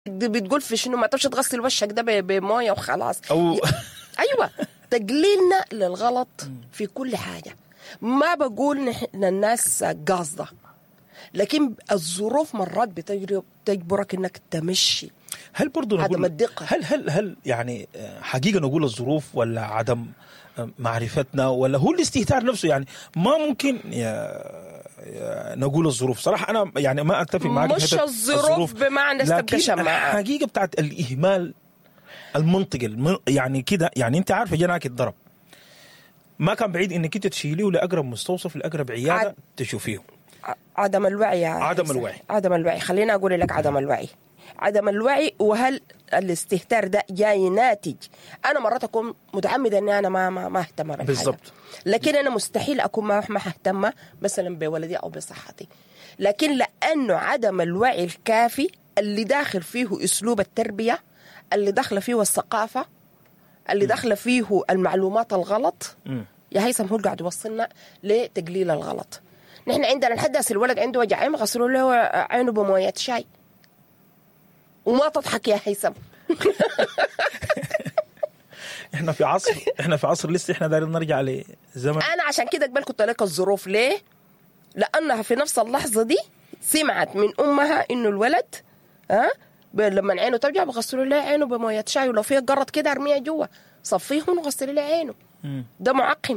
بتقول في شنو؟ ما تمشي تغسل وشك ده بمويه وخلاص. ايوه، تقليلنا للغلط في كل حاجه. ما بقول نحن الناس قاصده، لكن الظروف مرات بتجبرك انك تمشي. هل برضو عدم الدقة؟ هل يعني حقيقة نقول الظروف ولا عدم معرفتنا ولا هو الاستهتار نفسه؟ يعني ما ممكن نقول الظروف. صراحة أنا يعني ما أتفق معك. مش الظروف بمعنى لكن الحقيقة بتاعت الإهمال المنطقي يعني كده. يعني أنت عارفة جناك الضرب، ما كان بعيد إنك أنت تشيليه لأقرب مستوصف لأقرب عيادة تشوفيه. عدم الوعي عدم الوعي. خلينا أقول لك عدم الوعي. وهل الاستهتار ده جاي ناتج؟ أنا مرات أكون متعمدة أني أنا ما أهتم بالحاجة بالضبط، لكن أنا مستحيل أكون ما أهتم مثلا بولدي أو بصحتي. لكن لأنه عدم الوعي الكافي اللي داخل فيه أسلوب التربية، اللي داخل فيه الثقافة، اللي داخل فيه المعلومات الغلط، يا هيثم هو قاعد يوصلنا لتقليل الغلط. نحن عندنا نحدث الولد عنده وجع عين غسلوا له عينه بموية شاي، وما تضحك يا هيثم. احنا في عصر لسه احنا دايرين نرجع لزمن. انا عشان كده قبلت لك الظروف. ليه؟ لانها في نفس اللحظه دي سمعت من امها انه الولد لما عينه ترجع بغسلوا له عينه بمويه شاي، ولو فيه قرط كده ارميها جوا صفيهم وغسلوا له عينه. ده معقم.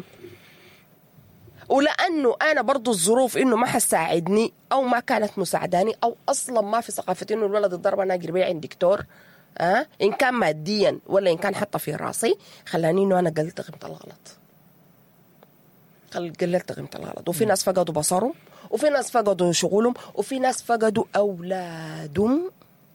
ولانه انا برضو الظروف انه ما حساعدني او ما كانت مساعداني او اصلا ما في ثقافتي انه الولد الضرب انا اجري بيه عند دكتور، ان كان ماديا ولا ان كان حتى في راسي، خلاني انه انا قلت قيمه الغلط. وفي ناس فقدوا بصرهم، وفي ناس فقدوا شغلهم، وفي ناس فقدوا اولادهم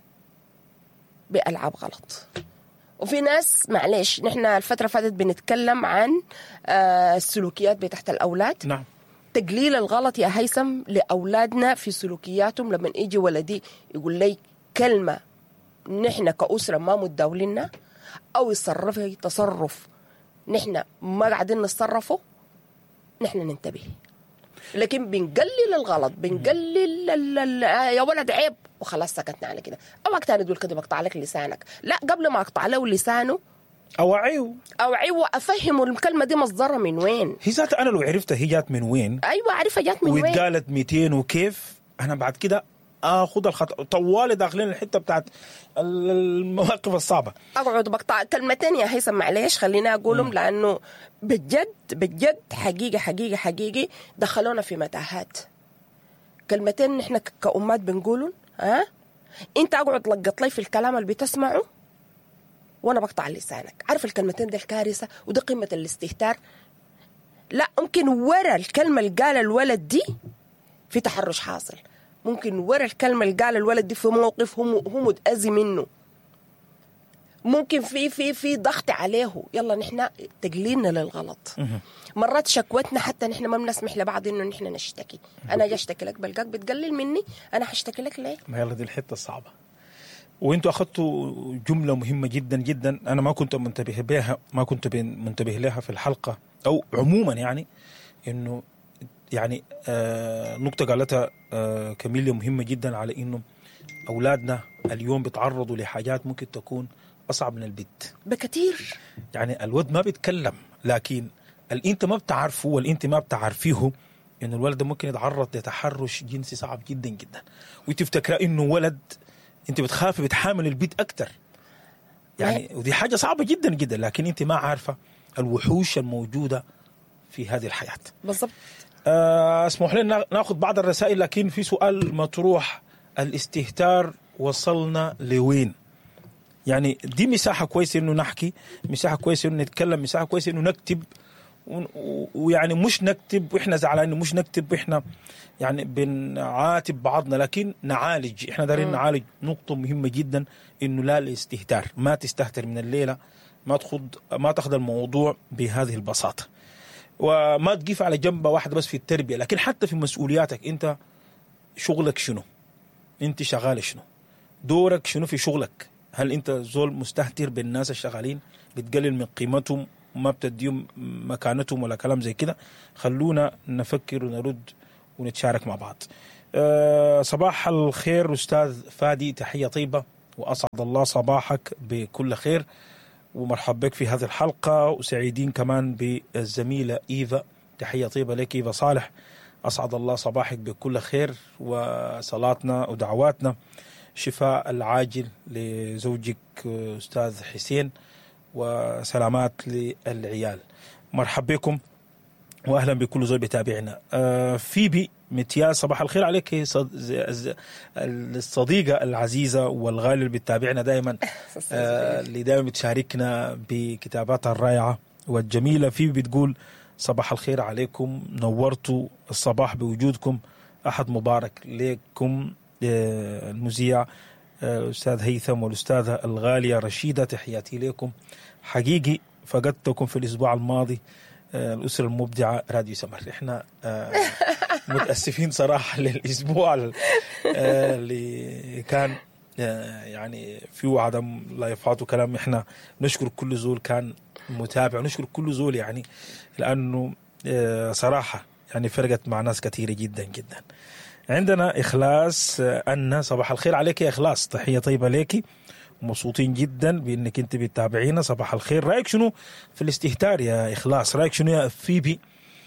بألعاب غلط. وفي ناس معلش نحن الفترة فاتت بنتكلم عن السلوكيات بتاعت الأولاد. نعم. تقليل الغلط يا هيثم لأولادنا في سلوكياتهم. لما يجي ولدي يقول لي كلمة نحن كأسرة ما متداولينها، أو يتصرف تصرف نحن ما قاعدين نتصرفه، نحن ننتبه. لكن بنقلل الغلط، بنقلل يا ولد عيب وخلاص سكتنا على كده. او وقت تاني تقول كده بقطع لك لسانك، لا، قبل ما اقطع له لسانه اوعيه وافهمه الكلمه دي مصدرها من وين. هي ذات انا لو عرفتها هي جات من وين، ايوه عارفها جات من وين واتقالت 200 وكيف، انا بعد كده اخذ الخطأ. طوالي داخلين الحته بتاعت المواقف الصعبه، اقعد بقطع كلمتين يا هيثم معليش خلينا اقولهم، لانه بجد حقيقي دخلونا في متاهات. كلمتين نحن كأمات بنقولهم، انت اقعد لقط لي في الكلام اللي بتسمعه وانا بقطع لسانك. عارف الكلمتين دي الكارثه، ودي قمه الاستهتار. لا، ممكن ورا الكلمه اللي قال الولد دي في تحرش حاصل، ممكن ورا الكلمه اللي قال الولد دي في موقف هو متأذي منه، ممكن في ضغط عليه. يلا نحن تقليلنا للغلط. مرات شكوتنا حتى نحن ما بنسمح لبعض انه نحن نشتكي. انا جا اشتكي لك بلقاك بتقلل مني، انا هشتكي لك ليه؟ ما يلا دي الحته الصعبه. وانتوا اخذتوا جمله مهمه جدا جدا، انا ما كنت منتبه بها، ما كنت منتبه لها في الحلقه او عموما، يعني انه يعني نقطه قالتها كاميليا مهمه جدا، على انه اولادنا اليوم بيتعرضوا لحاجات ممكن تكون أصعب من البيت بكتير. يعني الولد ما بيتكلم، لكن انت ما بتعرفه والانت ما بتعرفيه انه الولد ممكن يتعرض لتحرش جنسي صعب جدا جدا، وتفتكر انه ولد، انت بتخافي بتحامل البيت اكتر يعني، ودي حاجة صعبة جدا جدا، لكن انت ما عارفة الوحوش الموجودة في هذه الحياة. بالضبط. اسمح لنا ناخذ بعض الرسائل، لكن في سؤال مطروح: الاستهتار وصلنا لوين؟ يعني دي مساحة كويسة إنه نحكي، مساحة كويسة إنه نتكلم، مساحة كويسة إنه نكتب، ويعني مش نكتب وإحنا زعلانين، مش نكتب وإحنا يعني بنعاتب بعضنا، لكن نعالج. إحنا دارين نعالج نقطة مهمة جدا، إنه لا الاستهتار، ما تستهتر من الليلة، ما تاخذ الموضوع بهذه البساطة، وما تقف على جنبة واحدة بس في التربية، لكن حتى في مسؤولياتك. أنت شغلك شنو؟ أنت شغال شنو؟ دورك شنو في شغلك؟ هل أنت زول مستهتر بالناس الشغالين، بتقلل من قيمتهم وما بتديهم مكانتهم ولا كلام زي كده؟ خلونا نفكر ونرد ونتشارك مع بعض. صباح الخير أستاذ فادي، تحية طيبة وأسعد الله صباحك بكل خير، ومرحب بك في هذه الحلقة. وسعيدين كمان بالزميلة إيفا، تحية طيبة لك إيفا صالح، أسعد الله صباحك بكل خير، وصلاتنا ودعواتنا شفاء العاجل لزوجك أستاذ حسين، وسلامات للعيال. مرحب بكم واهلا بكل زول بتابعنا. فيبي متياز، صباح الخير عليك الصديقه العزيزه والغاليه اللي بتتابعنا دائما، اللي دائما بتشاركنا بكتاباتها الرائعه والجميله. فيبي بتقول صباح الخير عليكم، نورتوا الصباح بوجودكم، احد مبارك لكم المذيع الاستاذ هيثم والاستاذه الغاليه رشيده، تحياتي لكم. حقيقي فقدتكم في الاسبوع الماضي الأسرة المبدعة راديو سمر. احنا متأسفين صراحة للأسبوع اللي كان يعني فيه عدم لايفات وكلام. احنا نشكر كل زول كان متابع، ونشكر كل زول يعني لأنه صراحة يعني فرقت مع ناس كثيرة جدا جدا. عندنا إخلاص أن صباح الخير عليك يا إخلاص، تحية طيبة ليكي، مبسوطين جدا بانك انت بتتابعينا. صباح الخير. رايك شنو في الاستهتار يا اخلاص؟ رايك شنو يا فيبي؟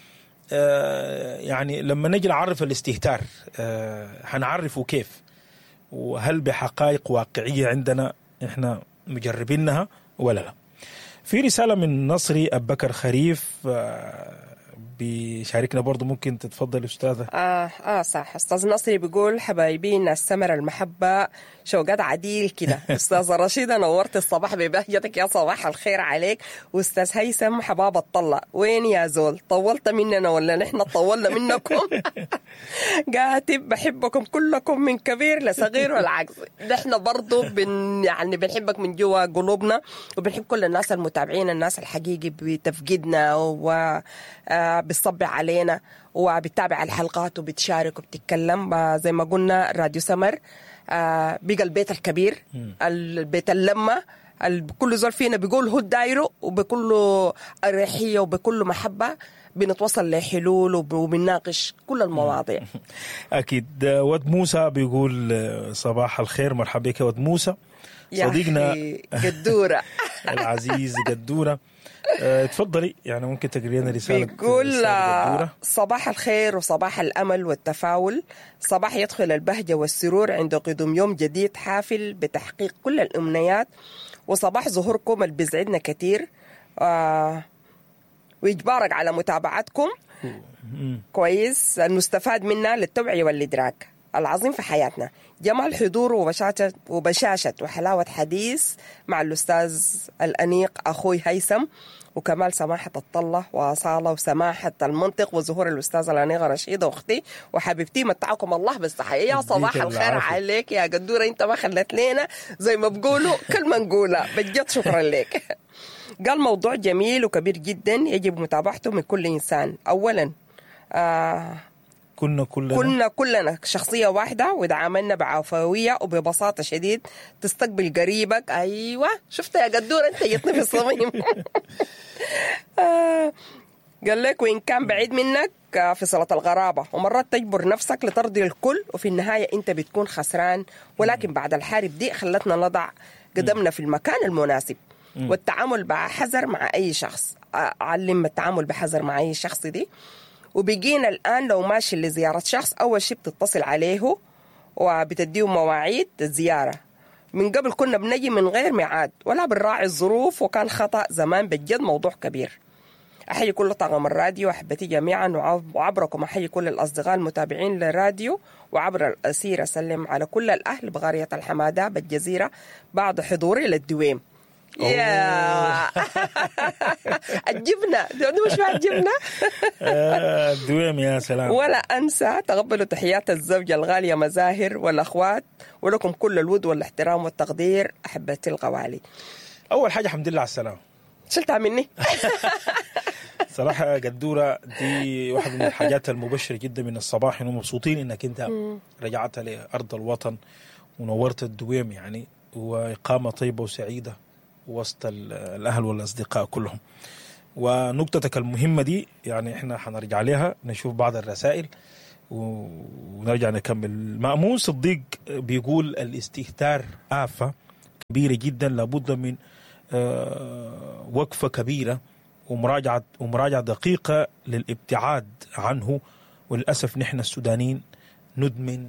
يعني لما نجي نعرف الاستهتار هنعرفه كيف، وهل بحقائق واقعيه عندنا احنا مجربينها ولا لا؟ في رساله من نصري أبكر خريف بيشاركنا برضو، ممكن تتفضل أستاذة. صح. أستاذ نصري بيقول حبايبين السمر المحبة شوقات عديل كده. أستاذة رشيدة نورت الصباح ببهجتك، يا صباح الخير عليك. وأستاذ هيثم حباب الطلة، وين يا زول؟ طولت مننا ولا نحن طولنا منكم؟ قاتب بحبكم كلكم من كبير لصغير، والعكس نحن برضو يعني بنحبك من جوا قلوبنا، وبنحب كل الناس المتابعين، الناس الحقيقي بتفقدنا بتصبع علينا وبتتابع الحلقات وبتشارك وبتتكلم. زي ما قلنا راديو سمر بقى البيت الكبير، البيت اللمة، كل زول فينا بيقول هو دايره، وبكل أريحية وبكل محبة بنتوصل لحلول وبنناقش كل المواضيع. أكيد. ود موسى بيقول صباح الخير، مرحبا بك ود موسى صديقنا قدورة العزيز قدورة. تفضلي، يعني ممكن تقري لنا رسالة. بيقول صباح الخير وصباح الأمل والتفاؤل، صباح يدخل البهجة والسرور عند قدوم يوم جديد حافل بتحقيق كل الأمنيات، وصباح ظهوركم اللي بيسعدنا كتير، وإجبارك على متابعتكم كويس المستفاد منها للتوعية والإدراك العظيم في حياتنا. جمال حضور وبشاشة وحلاوة حديث مع الأستاذ الأنيق أخوي هيثم، وكمال سماحة الطلة وأصالة وسماحة المنطق وظهور الأستاذ الأنيقة رشيدة أختي وحبيبتي. متعكم الله بالصحية. يا صباح الخير عليك يا قدورة، أنت ما خلت لنا زي ما بقولوا كلمة نقولها، بجد شكرا لك. قال موضوع جميل وكبير جدا يجب متابعته من كل إنسان. أولا كلنا شخصية واحدة، وإذا عملنا بعفوية وببساطة شديد تستقبل قريبك. أيوة شفت يا قدور أنت جتني في الصميم. قال لك وإن كان بعيد منك في صلة الغرابة، ومرات تجبر نفسك لترضي الكل، وفي النهاية أنت بتكون خسران. ولكن بعد الحارب دي خلتنا نضع قدمنا في المكان المناسب، والتعامل بحذر مع أي شخص. علم التعامل بحذر مع أي شخص دي. وبيجينا الآن لو ماشي لزيارة شخص، أول شيء بتتصل عليه وبتديه مواعيد الزيارة. من قبل كنا بنجي من غير ميعاد ولا بنراعي الظروف، وكان خطأ زمان بجد موضوع كبير. أحيي كل طاقم الراديو وأحبتي جميعا، وعبركم أحيي كل الأصدقاء المتابعين للراديو، وعبر الأسير أسلم على كل الأهل بقرية الحمادة بالجزيرة بعد حضوري للدويم. يا الجبنة دي مش مع الجبنة. الدويم يا سلام. ولا أنسى تقبلوا تحيات الزوجة الغالية مزاهر والأخوات، ولكم كل الود والاحترام والتقدير أحبتي الغوالي. أول حاجة الحمد لله على السلامة. شلتها مني. صراحة قدورة دي واحدة من الحاجات المبشرة جدا من الصباح، إنه مبسوطين إنك أنت رجعت لأرض الوطن ونورت الدويم يعني، وإقامة طيبة وسعيدة وسط الأهل والأصدقاء كلهم. ونقطتك المهمة دي يعني إحنا حنرجع لها، نشوف بعض الرسائل ونرجع نكمل. مأمون صديق بيقول الاستهتار آفة كبيرة جدا، لابد من وقفة كبيرة ومراجعة دقيقة للابتعاد عنه. وللأسف نحن السودانيين ندمن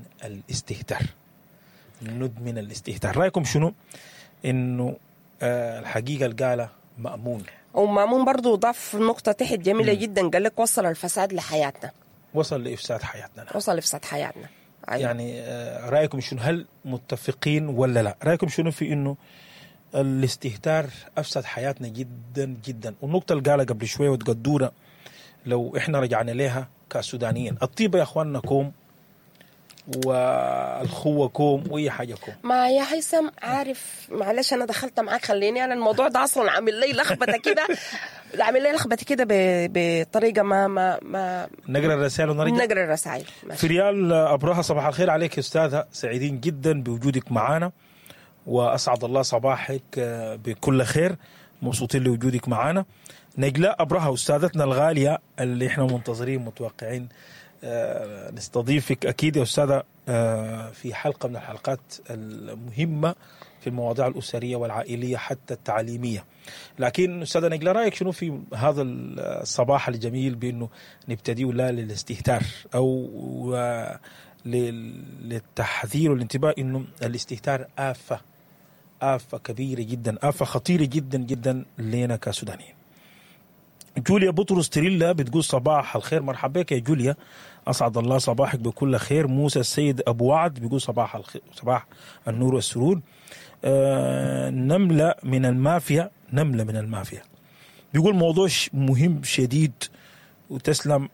الاستهتار. رأيكم شنو؟ إنه الحقيقة القالة مأمون، ومأمون برضو ضاف نقطة تحت جميلة جدا، قال لك وصل الفساد لحياتنا، وصل لإفساد حياتنا. وصل لإفساد حياتنا. أيوة. يعني رأيكم شنو؟ هل متفقين ولا لا؟ رأيكم شنو في إنه الاستهتار أفسد حياتنا جدا جدا؟ والنقطة اللي قالها قبل شوية وتقدورة لو إحنا رجعنا لها كسودانيين، الطيبة يا أخواننا كوم، والخوة كوم، وأي حاجة كوم. ما يا هيثم عارف، معلش أنا دخلت معاك، خليني أنا الموضوع ده أصلا عامل لي لخبطة كده، عامل لي لخبطة كده بطريقة ما نقرأ الرسائل ونرجع. نقرأ الرسائل. في ريال أبرهة، صباح الخير عليك يا أستاذة، سعيدين جدا بوجودك معنا وأسعد الله صباحك بكل خير، مبسوطين لوجودك معنا. نجلاء أبرهة أستاذتنا الغالية اللي احنا منتظرين متوقعين نستضيفك أكيد يا أستاذة في حلقة من الحلقات المهمة في المواضيع الأسرية والعائلية حتى التعليمية. لكن أستاذة نجلاء، رأيك شنو في هذا الصباح الجميل بأنه نبتدي ولا للاستهتار أو للتحذير والانتباه إنه الاستهتار آفة كبيرة جدا، آفة خطيرة جدا جدا لنا كسودانيين. جوليا بطرس تريلا بتقول صباح الخير، مرحبا بك يا جوليا، أسعد الله صباحك بكل خير. موسى السيد أبو وعد بيقول صباح الخير، صباح النور والسرور. نملة من المافيا بيقول موضوع مهم شديد، وتسلم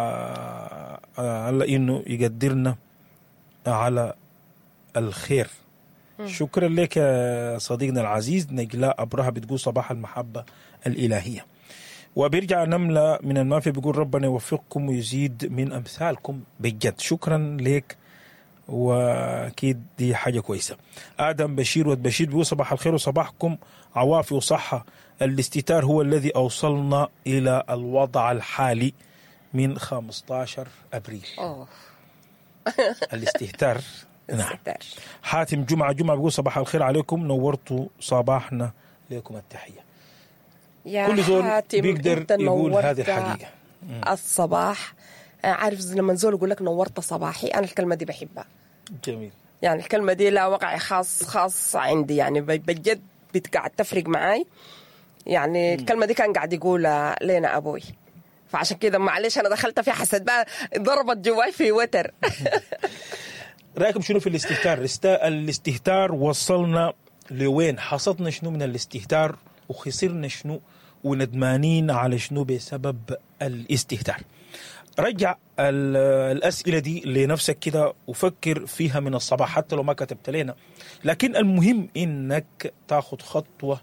على إنه يقدرنا على الخير. شكرا لك يا صديقنا العزيز. نجلاء أبرهة بتقول صباح المحبة الإلهية. وبيرجع نملة من المافيا بيقول ربنا يوفقكم ويزيد من أمثالكم بجد. شكرا لك، وأكيد دي حاجة كويسة. آدم بشير بشير بيقول صباح الخير وصباحكم عوافي وصحة. الاستهتار هو الذي أوصلنا إلى الوضع الحالي من 15 أبريل. الاستهتار. نعم. حاتم جمعة بيقول صباح الخير عليكم، نورتوا صباحنا، لكم التحية. كل زول بيقدر يقول هذه الحقيقة. الصباح عارف لما زول يقول لك نورت صباحي، أنا الكلمة دي بحبها. جميل. يعني الكلمة دي لا وقع خاص عندي، يعني بجد قاعد تفرق معاي. يعني الكلمة دي كان قاعد يقولها لنا أبوي، فعشان كده معلش أنا دخلت فيها، حسيت بقى ضربت جواي في وتر. رأيكم شنو في الاستهتار؟ الاستهتار وصلنا لوين؟ حصدنا شنو من الاستهتار وخسرنا شنو وندمانين على شنو بسبب الاستهتار؟ رجع الأسئلة دي لنفسك كده وفكر فيها من الصباح حتى لو ما كتبت لنا، لكن المهم إنك تاخد خطوة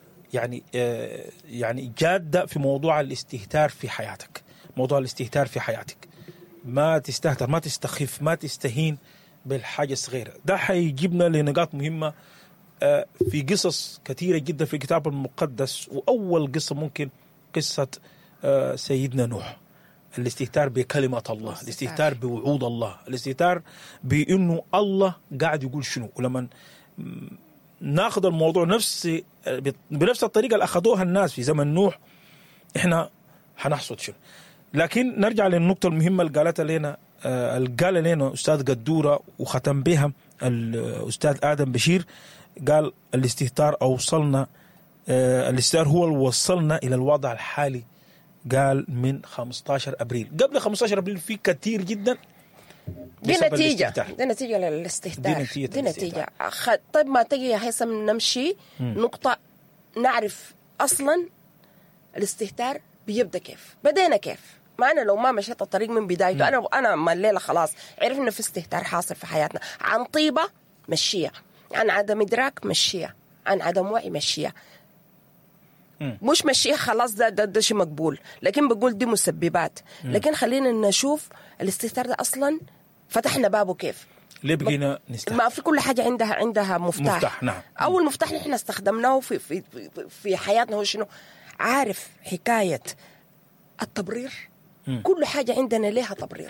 يعني جادة في موضوع الاستهتار في حياتك. موضوع الاستهتار في حياتك، ما تستهتر، ما تستخف، ما تستهين بالحاجة الصغيرة. ده حيجيبنا لنقاط مهمة في قصص كثيرة جدا في الكتاب المقدس. وأول قصة ممكن قصة سيدنا نوح. الاستهتار بكلمة الله، الاستهتار بوعود الله، الاستهتار بأنه الله قاعد يقول شنو. ولما ناخذ الموضوع بنفس الطريقة اللي أخذوها الناس في زمن نوح، إحنا هنحصد شنو. لكن نرجع للنقطة المهمة اللي قالتها لنا قال لنا أستاذ قدورة وختم بها الأستاذ آدم بشير. قال الاستهتار الاستهتار هو اللي وصلنا إلى الوضع الحالي. قال من 15 أبريل. قبل 15 أبريل في كثير جدا. دي نتيجة للاستهتار. دي نتيجة. طيب ما تجي يا هيثم نمشي نقطة نعرف أصلا الاستهتار بيبدأ كيف، بدينا كيف. ما أنا لو ما مشيت الطريق من بدايته أنا ما الليلة خلاص عرفنا في استهتار حاصل في حياتنا، عن طيبة مشية، عن عدم إدراك مشية، عن عدم وعي مشية. مش مشيها خلاص ده شيء مقبول، لكن بقول دي مسببات. لكن خلينا نشوف الاستهتار ده أصلا فتحنا بابه كيف. ليه بقينا نستهتر؟ ما في كل حاجة عندها مفتاح. نعم. أول مفتاح نحن استخدمناه في حياتنا هو شنو؟ عارف حكاية التبرير. كل حاجة عندنا لها تبرير.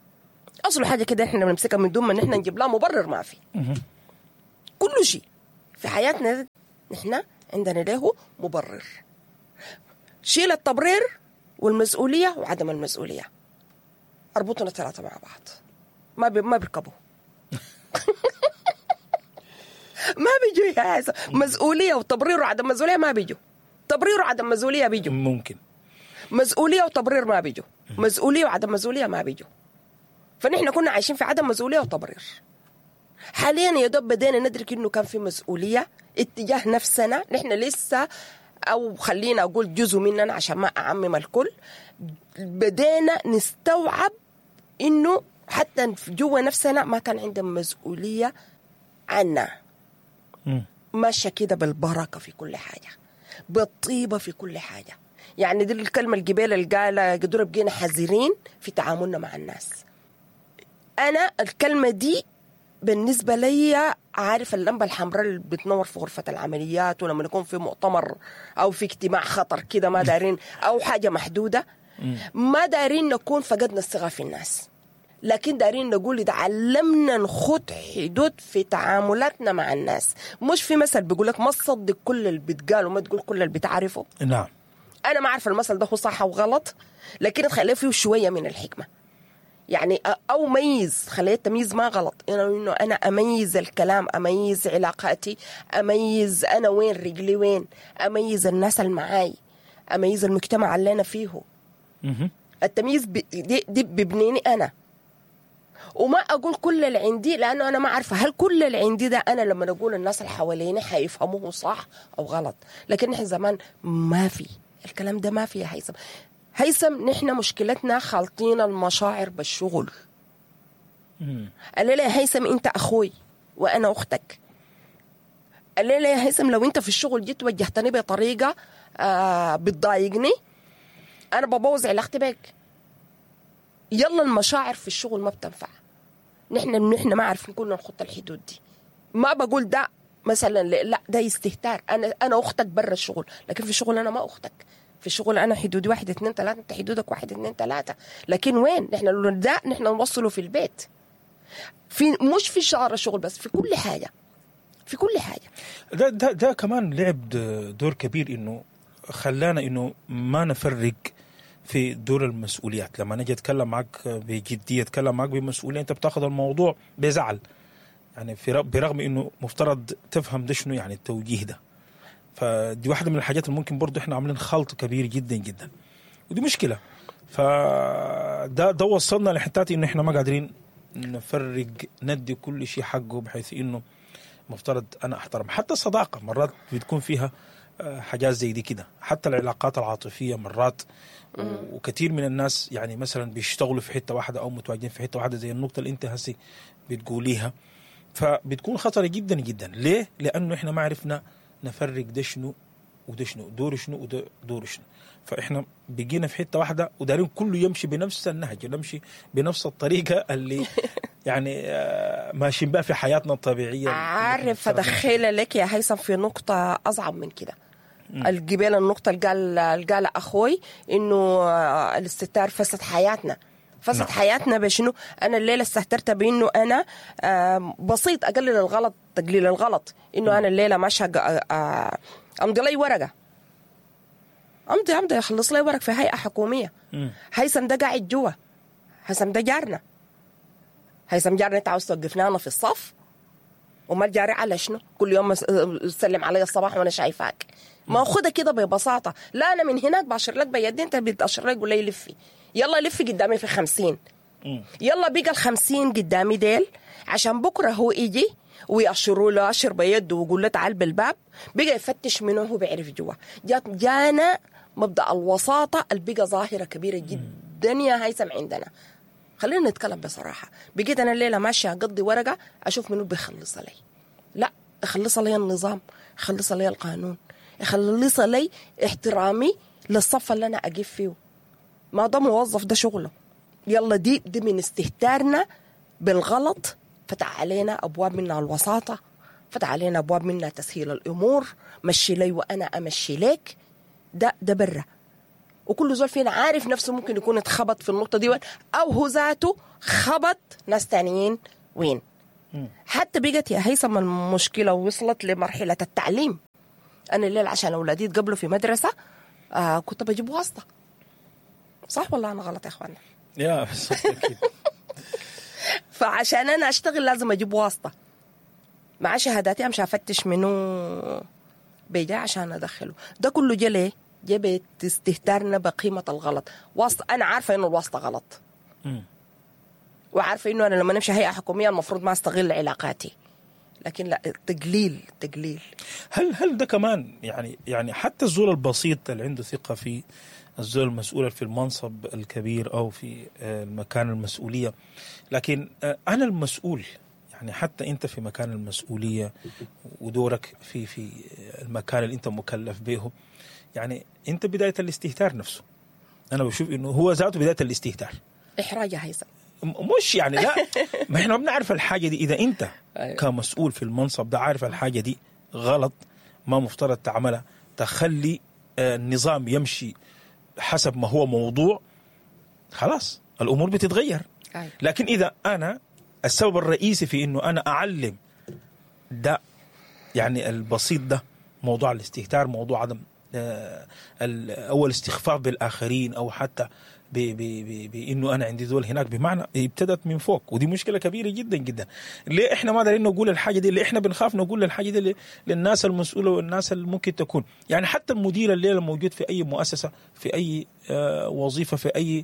أصل حاجة كده نحن بنمسكها من دون ما نحن نجيب لها مبرر، ما في. كل شيء في حياتنا نحن عندنا له مبرر. شيل التبرير والمسؤولية وعدم المسؤولية، أربطنا الثلاثة مع بعض، ما بيركبوا. ما بيجوا يا عيسى. مسؤولية وتبرير وعدم مسؤولية ما بيجوا. تبرير وعدم مسؤولية بيجوا، ممكن. مسؤولية وتبرير ما بيجوا، مسؤولية وعدم مسؤولية ما بيجوا. فنحن كنا عايشين في عدم مسؤولية وتبرير. حاليا يا دوب بدينا ندرك إنه كان في مسؤولية اتجاه نفسنا، نحن لسه، أو خلينا أقول جزء مننا عشان ما أعمم الكل، بدينا نستوعب إنه حتى جوا نفسنا ما كان عندنا مسؤولية عنا. ماشية كده بالبركة في كل حاجة، بالطيبة في كل حاجة. يعني دي الكلمة الجبال اللي قالها قدر بقينا حذرين في تعاملنا مع الناس. أنا الكلمة دي بالنسبة لي، عارف اللمبة الحمراء اللي بتنور في غرفة العمليات ولما نكون في مؤتمر أو في اجتماع خطر كده ما دارين أو حاجة محدودة، ما دارين نكون فقدنا الثقة في الناس، لكن دارين نقول إذا علمنا نخط حدود في تعاملاتنا مع الناس. مش في مثل بيقولك ما تصدق كل اللي بتقال وما تقول كل اللي بتعرفه. نعم. أنا ما أعرف المثل ده هو صح أو غلط، لكن تخليه فيه شوية من الحكمة. يعني أو ميز، خليه التمييز ما غلط، إنه أنا أميز الكلام، أميز علاقاتي، أميز أنا وين رجلي وين، أميز الناس اللي معاي، أميز المجتمع اللي أنا فيه. التمييز دي ببنيني أنا، وما أقول كل اللي عندي، لأنه أنا ما أعرف هل كل اللي عندي ده أنا لما أقول الناس اللي حواليني حيفهموه صح أو غلط. لكن نحن زمان ما في الكلام ده، ما في يا هيثم. نحن مشكلتنا خالطين المشاعر بالشغل. الليلة يا هيثم أنت أخوي وأنا أختك. الليلة يا هيثم لو أنت في الشغل جيت وجهتني بطريقة بتضايقني، أنا ببوظ علاقتي بك. يلا المشاعر في الشغل ما بتنفع. نحن ما عارفين كنا نخط الحدود دي. ما بقول ده مثلا لا ده استهتار، أنا أختك برا الشغل، لكن في الشغل أنا ما أختك. في الشغل أنا حدودي 1 2 3، أنت حدودك 1 2 3. لكن وين نحن ده نحن نوصله في البيت، في مش في شعر الشغل بس، في كل حاجة، في كل حاجة. ده كمان لعب دور كبير، إنه خلانا إنه ما نفرق في دور المسؤوليات. لما نجي أتكلم معك بجدية، أتكلم معك بمسؤولية، أنت بتاخذ الموضوع بزعل. يعني برغم إنه مفترض تفهم ده شنو يعني التوجيه ده. فدي واحدة من الحاجات اللي ممكن برضو إحنا عاملين خلط كبير جدا جدا، ودي مشكلة. فده وصلنا لحتات إنه إحنا ما قادرين نفرق، ندي كل شيء حقه، بحيث إنه مفترض أنا أحترم. حتى الصداقة مرات بتكون فيها حاجات زي دي كده، حتى العلاقات العاطفية مرات. وكثير من الناس يعني مثلا بيشتغلوا في حتة واحدة أو متواجدين في حتة واحدة، زي النقطة اللي أنت هسي بتقوليها، فبتكون خطرة جدا جدا. ليه؟ لأنه إحنا ما عرفنا نفرق ده شنو وده شنو، دور شنو وده دور شنو. فإحنا بقينا في حتة واحدة ودارين كله يمشي بنفس النهج، نمشي بنفس الطريقة اللي يعني ماشيين بقى في حياتنا الطبيعية. عارف أدخل لك يا هيثم في نقطة أصعب من كده. الجبال النقطة اللي قال أخوي إنه الاستهتار فسد حياتنا. فسد حياتنا بشنو؟ أنا الليلة استهترت بإنه أنا بسيط أقلل الغلط، تقليل الغلط، إنه أنا الليلة ماشي أمضي لي ورقة، أمضي أخلص لي ورق في هيئة حكومية. هيثم ده قاعد جوا، هيثم ده جارنا، هيثم جارنا. أنت عاوز توقفنا في الصف؟ وما الجاري على شنو؟ كل يوم تسلم علي الصباح وأنا شايفاك. ما أخذها كده ببساطة. لا أنا من هناك بأشر لك بيدي، أنت بتأشر لك قول لي لفي، يلا لفي قدامي في 50. يلا بقى 50 قدامي ديل، عشان بكرة هو يجي ويأشروا له أشر بيده ويقول له تعال بالباب، بقى يفتش منه هو بيعرف جوا. جانا مبدأ الوساطة اللي بقى ظاهرة كبيرة جدا يا هيثم عندنا. خلينا نتكلم بصراحة. بقيت أنا الليلة ماشية أقضي ورقة أشوف منه بيخلص لي. لا، يخلص لي النظام، يخلص لي القانون، يخلص لي احترامي للصف اللي أنا أقف فيه. ما ده موظف، ده شغله. يلا دي من استهتارنا بالغلط فتح علينا أبواب منها الوساطة، فتح علينا أبواب منها تسهيل الأمور، مشي لي وأنا أمشي لك. ده برا. وكل زول فينا عارف نفسه ممكن يكون اتخبط في النقطة دي وين، أو هو ذاته خبط ناس تانيين وين. حتى بقت يا هيثم المشكلة وصلت لمرحلة التعليم. أنا الليل عشان أولادي يتقبلوا في مدرسة كنت بجيب واسطة. صح ولا أنا غلط يا إخوانا؟ يا أكيد. فعشان أنا أشتغل لازم أجيب واسطة مع شهاداتي، أمشي أفتش منه بيجي عشان أدخله. ده كله جلي جبت استهتارنا بقيمة الغلط. واسطة أنا عارفة إنه الواسطة غلط، وعارفة إنه أنا لما نمشي هيئة حكومية المفروض ما أستغل علاقاتي، لكن لا، تقليل. هل ده كمان يعني حتى الزول البسيط اللي عنده ثقة في الزول المسؤول في المنصب الكبير أو في المكان المسؤولية، لكن أنا المسؤول، يعني حتى أنت في مكان المسؤولية ودورك في المكان اللي أنت مكلف به، يعني أنت بداية الاستهتار نفسه. أنا بشوف إنه هو ذاته بداية الاستهتار. إحراج يا هيثم. مش يعني لا، ما إحنا بنعرف الحاجة دي. إذا أنت كمسؤول في المنصب ده عارف الحاجة دي غلط ما مفترض تعملها، تخلي النظام يمشي حسب ما هو موضوع، خلاص الأمور بتتغير. لكن إذا أنا السبب الرئيسي في إنه أنا أعلم ده يعني البسيط ده موضوع الاستهتار، موضوع عدم أول استخفاف بالآخرين، أو حتى بإنه أنا عندي دول هناك، بمعنى ابتدت من فوق، ودي مشكلة كبيرة جدا جدا. ليه إحنا ما دارين نقول الحاجة دي؟ اللي إحنا بنخاف نقول الحاجة دي للناس المسؤولة والناس اللي ممكن تكون، يعني حتى المدير اللي موجود في أي مؤسسة، في أي وظيفة، في أي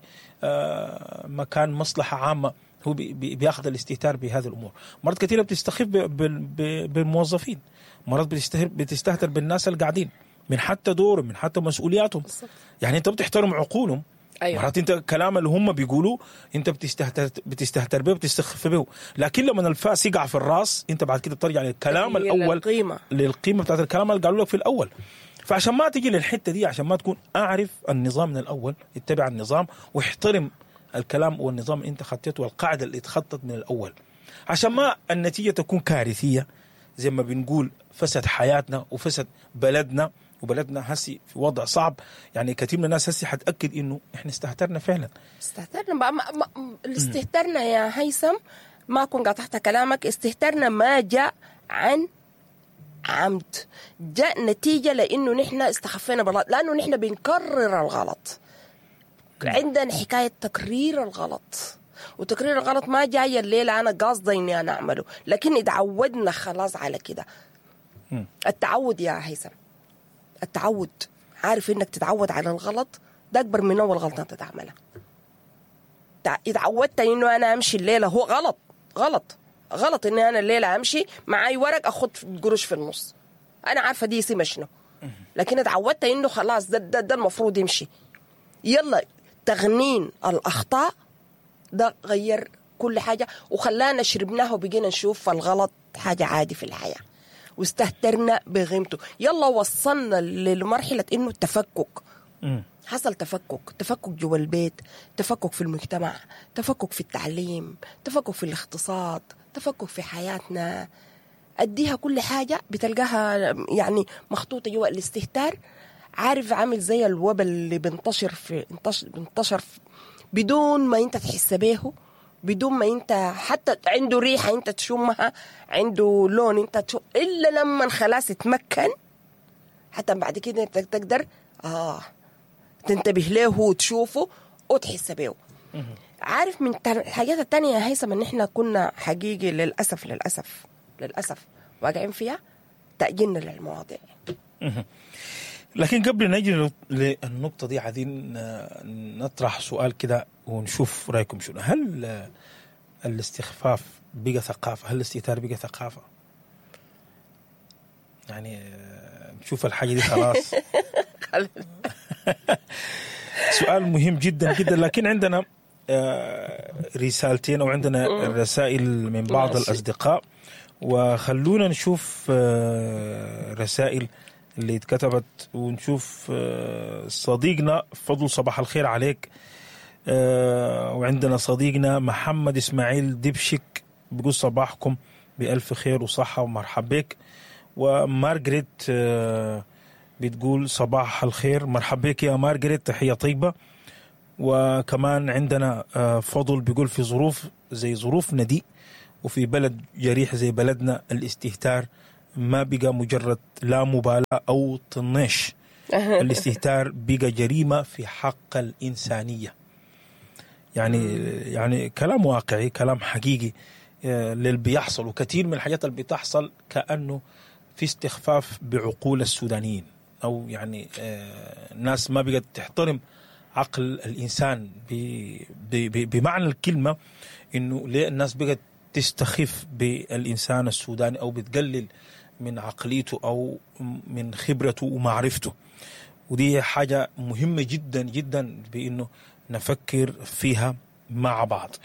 مكان مصلحة عامة، هو بياخذ الاستهتار بهذه الأمور. مرات كثيرة بتستخف بالموظفين، مرات بتستهتر بالناس اللي قاعدين من حتى دورهم، من حتى مسؤولياتهم. يعني أنت بتحترم عقولهم. أيوة. مرات انت كلام اللي هم بيقولوا انت بتستهتر به وبتستخف به، لكن لما الفاس يقع في الراس انت بعد كده بترجع للكلام الاول، للقيمه بتاعت الكلام اللي قالوا لك في الاول. فعشان ما تجي للحته دي، عشان ما تكون اعرف النظام من الاول، اتبع النظام واحترم الكلام والنظام اللي انت خطيته والقاعده اللي اتخطت من الاول، عشان ما النتيجه تكون كارثيه زي ما بنقول، فسد حياتنا وفسد بلدنا، وبلدنا هسي في وضع صعب. يعني كثير من الناس هسي حتأكد إنه إحنا استهترنا فعلا. استهترنا استهترنا يا هيثم، ما أكون قاطعت كلامك. استهترنا ما جاء عن عمد، جاء نتيجة لأنه نحن استخفينا بالغلط، لأنه نحن بنكرر الغلط. عندنا حكاية تكرير الغلط، وتكرير الغلط ما جاي الليلة أنا قاصدة إني أنا أعمله، لكن اتعودنا خلاص على كده. التعود يا هيثم، التعود. عارف انك تتعود على الغلط ده اكبر من اول غلطه انت تعملها. اتعودت انه انا امشي الليله، هو غلط اني انا الليله امشي معاي ورق اخد قروش في النص، انا عارفه دي سمه شنو، لكن اتعودت انه خلاص ده المفروض يمشي. يلا تغنين الاخطاء ده غير كل حاجه، وخلانا شربناها وبقينا نشوف الغلط حاجه عادي في الحياه، واستهترنا بغيمته. يلا وصلنا لمرحلة إنه التفكك. حصل تفكك جوا البيت، تفكك في المجتمع، تفكك في التعليم، تفكك في الاقتصاد، تفكك في حياتنا. أديها كل حاجة بتلقاها يعني مخطوطة جوا الاستهتار. عارف عامل زي الوبا اللي بنتشر بدون ما أنت تحس به، بدون ما انت حتى عنده ريحة انت تشمها، عنده لون انت تشم، إلا لما خلاص تمكن حتى بعد كده انت تقدر تنتبه له وتشوفه وتحس به. عارف من الحاجات التانية يا هيثم ان احنا كنا حقيقي للأسف واقعين فيها تأجيلنا للمواضيع. لكن قبل نجي للنقطة دي عايزين نطرح سؤال كده ونشوف رأيكم شنو. هل الاستخفاف بقى ثقافة؟ هل الاستهتار بقى ثقافة؟ يعني نشوف الحاجة دي خلاص. سؤال مهم جدا جدا. لكن عندنا رسالتين أو عندنا رسائل من بعض الأصدقاء، وخلونا نشوف رسائل اللي اتكتبت ونشوف. صديقنا فضل صباح الخير عليك. وعندنا صديقنا محمد إسماعيل دبشك بيقول صباحكم بألف خير وصحة ومرحب بك. ومارغريت بتقول صباح الخير، مرحب بك يا مارغريت، تحية طيبة. وكمان عندنا فضل بيقول في ظروف زي ظروفنا دي وفي بلد جريح زي بلدنا الاستهتار ما بقى مجرد لا مبالاة أو طناش. الاستهتار بقى جريمة في حق الإنسانية. يعني كلام واقعي، كلام حقيقي للي بيحصل. وكثير من الحاجات اللي بتحصل كأنه في استخفاف بعقول السودانيين، أو يعني ناس ما بقت تحترم عقل الإنسان بمعنى الكلمة، إنه ليه الناس بقت تستخف بالإنسان السوداني أو بتقلل من عقليته أو من خبرته ومعرفته. ودي حاجة مهمة جدا جدا بإنه نفكر فيها مع بعض.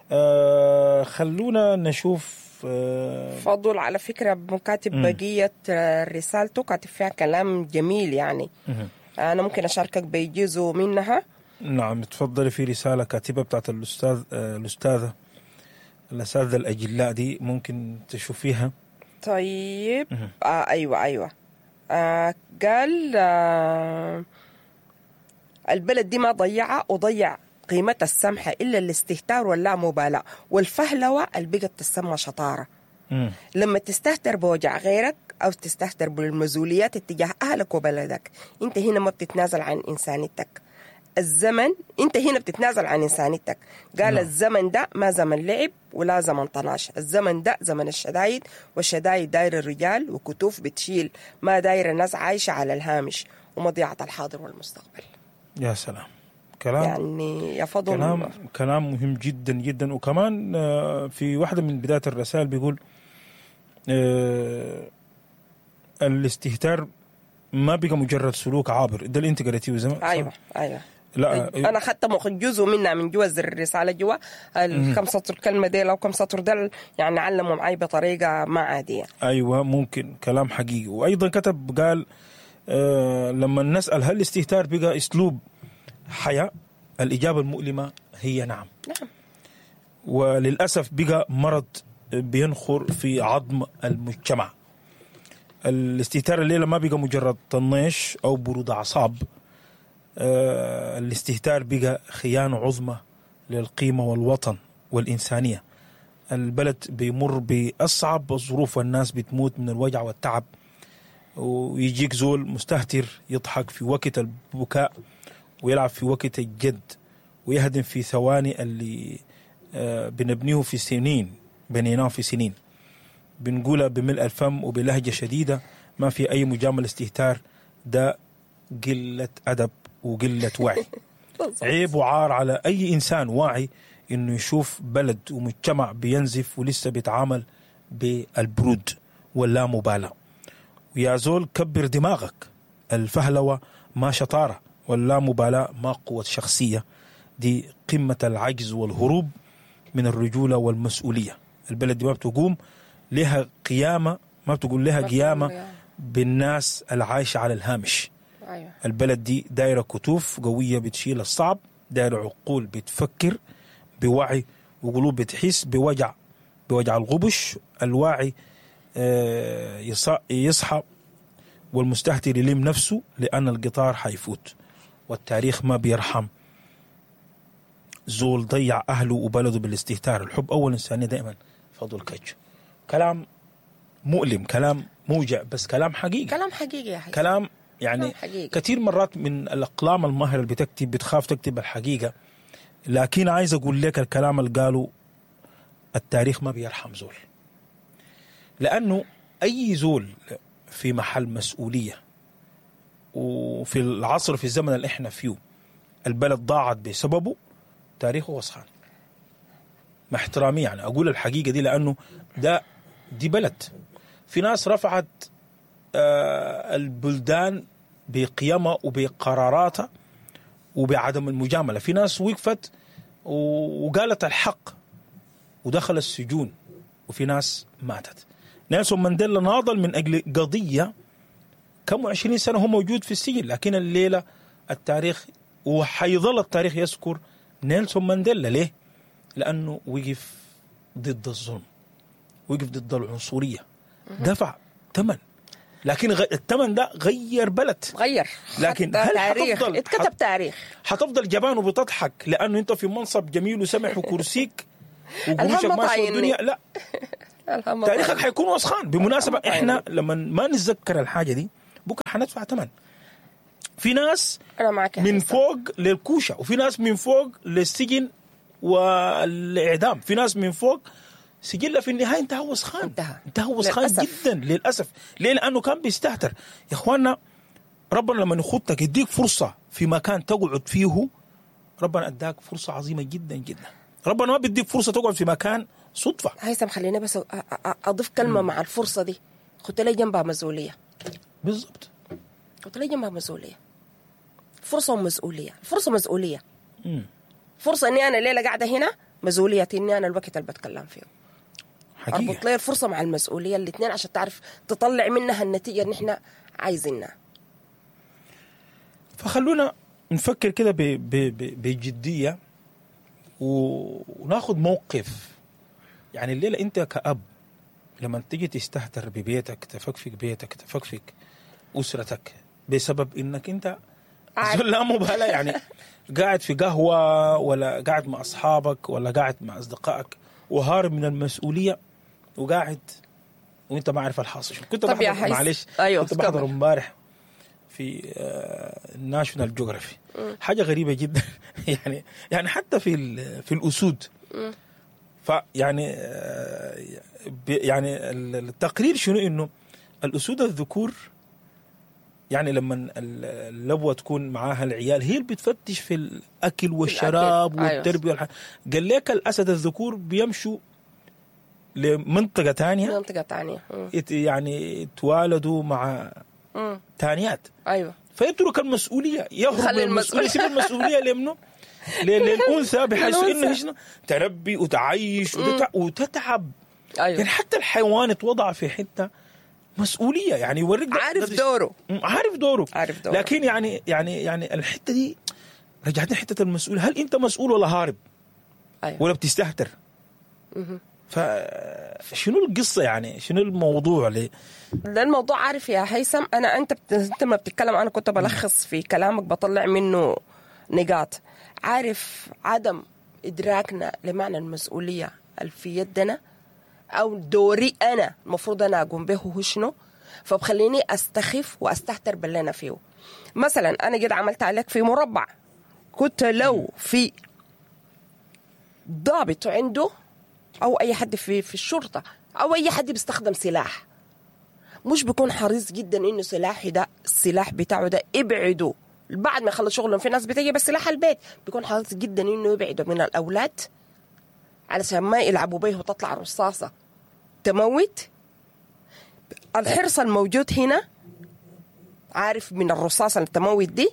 خلونا نشوف. فضل على فكرة مكاتب بقية رسالته، كاتب فيها كلام جميل يعني. أنا ممكن أشاركك بيجيزوا منها. نعم تفضلي. في رسالة كاتبة بتاعت الأستاذة الأجلاء دي، ممكن تشوفيها. طيب. أيوة. قال البلد دي ما ضيعها وضيع قيمة السمحة إلا الاستهتار واللامبالاة والفهلوة اللي بقت تسمى شطارة. لما تستهتر بوجع غيرك أو تستهتر بالمسؤوليات اتجاه أهلك وبلدك، أنت هنا ما بتتنازل عن إنسانيتك. الزمن أنت هنا بتتنازل عن إنسانيتك. قال الزمن ده ما زمن لعب ولا زمن طناش، الزمن ده زمن الشدايد، والشدايد داير الرجال وكتوف بتشيل، ما داير الناس عايشة على الهامش ومضيعة الحاضر والمستقبل. يا سلام. كلام يعني يفضل كلام مهم جدا جدا. وكمان في واحدة من بداية الرسائل بيقول الاستهتار ما بقى مجرد سلوك عابر. ده اللي انت قريتيه زمان. ايوه لا انا اخذت جزء منها من جوا الرساله جوا كم سطر كلمه دي او كم سطر ده، يعني علموا معي بطريقه ما عاديه. ايوه ممكن كلام حقيقي. وايضا كتب قال لما نسال هل الاستهتار بقى اسلوب حياه، الاجابه المؤلمه هي نعم. وللاسف بقى مرض بينخر في عظم المجتمع. الاستهتار الليله ما بقى مجرد طناش او برود اعصاب. الاستهتار بقى خيانة عظمى للقيمة والوطن والإنسانية. البلد بيمر بأصعب الظروف والناس بتموت من الوجع والتعب، ويجيك زول مستهتر يضحك في وقت البكاء ويلعب في وقت الجد ويهدم في ثواني اللي بنبنيه في سنين، بنيناه في سنين. بنقولها بملء الفم وبلهجة شديدة، ما في أي مجامل. استهتار ده قلة أدب وقلة وعي. عيب وعار على أي إنسان واعي إنه يشوف بلد ومجتمع بينزف ولسه بيتعامل بالبرود واللامبالاة. ويا زول كبر دماغك، الفهلوة ما شطارة واللامبالاة ما قوة شخصية. دي قمة العجز والهروب من الرجولة والمسؤولية. البلد دي ما بتقوم لها قيامة، ما بتقول لها قيامة بالناس العايشة على الهامش. البلد دي دايرة كتوف قوية بتشيل الصعب، دايرة عقول بتفكر بوعي، وقلوب بتحس بوجع الغبش. الواعي يصحى والمستهتر يلم نفسه، لأن القطار حيفوت والتاريخ ما بيرحم زول ضيع أهله وبلده بالاستهتار. الحب أول إنسانية دائما. فضل كج. كلام مؤلم، كلام موجع، بس كلام حقيقي. كلام حقيقي يا حقيقي. كلام يعني كثير مرات من الأقلام الماهرة اللي بتكتب بتخاف تكتب الحقيقة، لكن عايز أقول لك الكلام اللي قالوا التاريخ ما بيرحم زول. لأنه أي زول في محل مسؤولية، وفي العصر في الزمن اللي احنا فيه البلد ضاعت بسببه، تاريخه وصحان. مع احترامي يعني أقول الحقيقة دي، لأنه دي بلد في ناس رفعت البلدان بقيمها وبقراراتها وبعدم المجاملة. في ناس وقفت وقالت الحق ودخل السجون، وفي ناس ماتت. نيلسون مانديلا ناضل من أجل قضية كم 20 سنة هو موجود في السجن، لكن الليلة التاريخ وحيظل التاريخ يذكر نيلسون مانديلا. ليه؟ لأنه وقف ضد الظلم، وقف ضد العنصرية، دفع ثمن، لكن الثمن ده غير بلد، غير. لكن هل حتفضل اتكتب تاريخ؟ حتفضل جبان وبتضحك لأنه أنت في منصب جميل وسمح وكرسيك وقروشك ماشي والدنيا لا تاريخك حيكون وسخان. بالمناسبة احنا لما ما نتذكر الحاجة دي بكره حندفع ثمن. في ناس من فوق للكوشة، وفي ناس من فوق للسجن والإعدام، في ناس من فوق سجلها في النهاية انتهى وسخان، انتهى وسخان جدا للأسف. ليه؟ لأنه كان بيستهتر. يا إخواننا ربنا لما يخطك يديك فرصة في مكان تقعد فيه، ربنا أداك فرصة عظيمة جدا جدا. ربنا ما بيديك فرصة تقعد في مكان صدفة. هيثم خليني بس أضيف كلمة مع الفرصة دي. خدت لي جنبها مسؤولية. بالضبط. خدت لي جنبها مسؤولية. فرصة ومسؤولية. الفرصة مسؤولية. فرصة إني أنا الليلة قاعدة هنا، مسؤوليتي إني أنا الوقت اللي بتكلم فيه. حقيقة. أربط لي الفرصة مع المسؤولية الاثنين عشان تعرف تطلع منها النتيجة اللي إحنا عايزينها. فخلونا نفكر كده بجدية وناخد موقف. يعني الليلة أنت كأب لما تيجي تستهتر ببيتك، تفكفك بيتك، تفكفك أسرتك بسبب إنك أنت لا مبالاة، يعني قاعد في قهوة ولا قاعد مع أصحابك ولا قاعد مع أصدقائك وهارب من المسؤولية وقاعد وأنت ما عارف الحاصل. كنت بحضر معلش كنت بحضر امبارح في الناشونال جيوغرافي حاجة غريبة جدا. يعني حتى في الأسود فيعني يعني التقرير شنو إنه الأسود الذكور يعني لما اللبوة تكون معاها العيال هي اللي بتفتش في الأكل والشراب والتربية قال لك الأسد الذكور بيمشوا لمنطقة تانية يعني يتوالدوا مع تانيات. أيوة. فيترك المسؤولية، يهرب من المسؤولية، يسيب المسؤولية لمنه للأنثى بحيث إنه تربي وتعيش وتتعب. أيوة. يعني حتى الحيوان اتوضع في حتة مسؤولية، يعني يوريك عارف دوره. لكن يعني الحتة دي رجعتني حتة المسؤول. هل أنت مسؤول ولا هارب؟ أيوة. ولا بتستهتر؟ فشنو القصة يعني؟ شنو الموضوع ليه؟ ده الموضوع عارف يا هيثم. أنت ما بتتكلم، أنا كنت بلخص في كلامك بطلع منه نقاط. عارف عدم إدراكنا لمعنى المسؤولية في يدنا أو دوري أنا المفروض أنا أقوم به هو شنو، فبخليني أستخف وأستهتر باللي أنا فيه. مثلا أنا قد عملت عليك في مربع، كنت لو في ضابط عنده أو أي حد في الشرطة أو أي حد بيستخدم سلاح، مش بيكون حريص جدا إنه السلاح بتاعه ده ابعده بعد ما يخلص شغلهم. في ناس بتجي بس سلاح البيت، بيكون حريص جدا إنه يبعده من الأولاد علشان ما يلعبوا به وتطلع رصاصة تموت. الحرص الموجود هنا عارف من الرصاصة اللي تموت دي.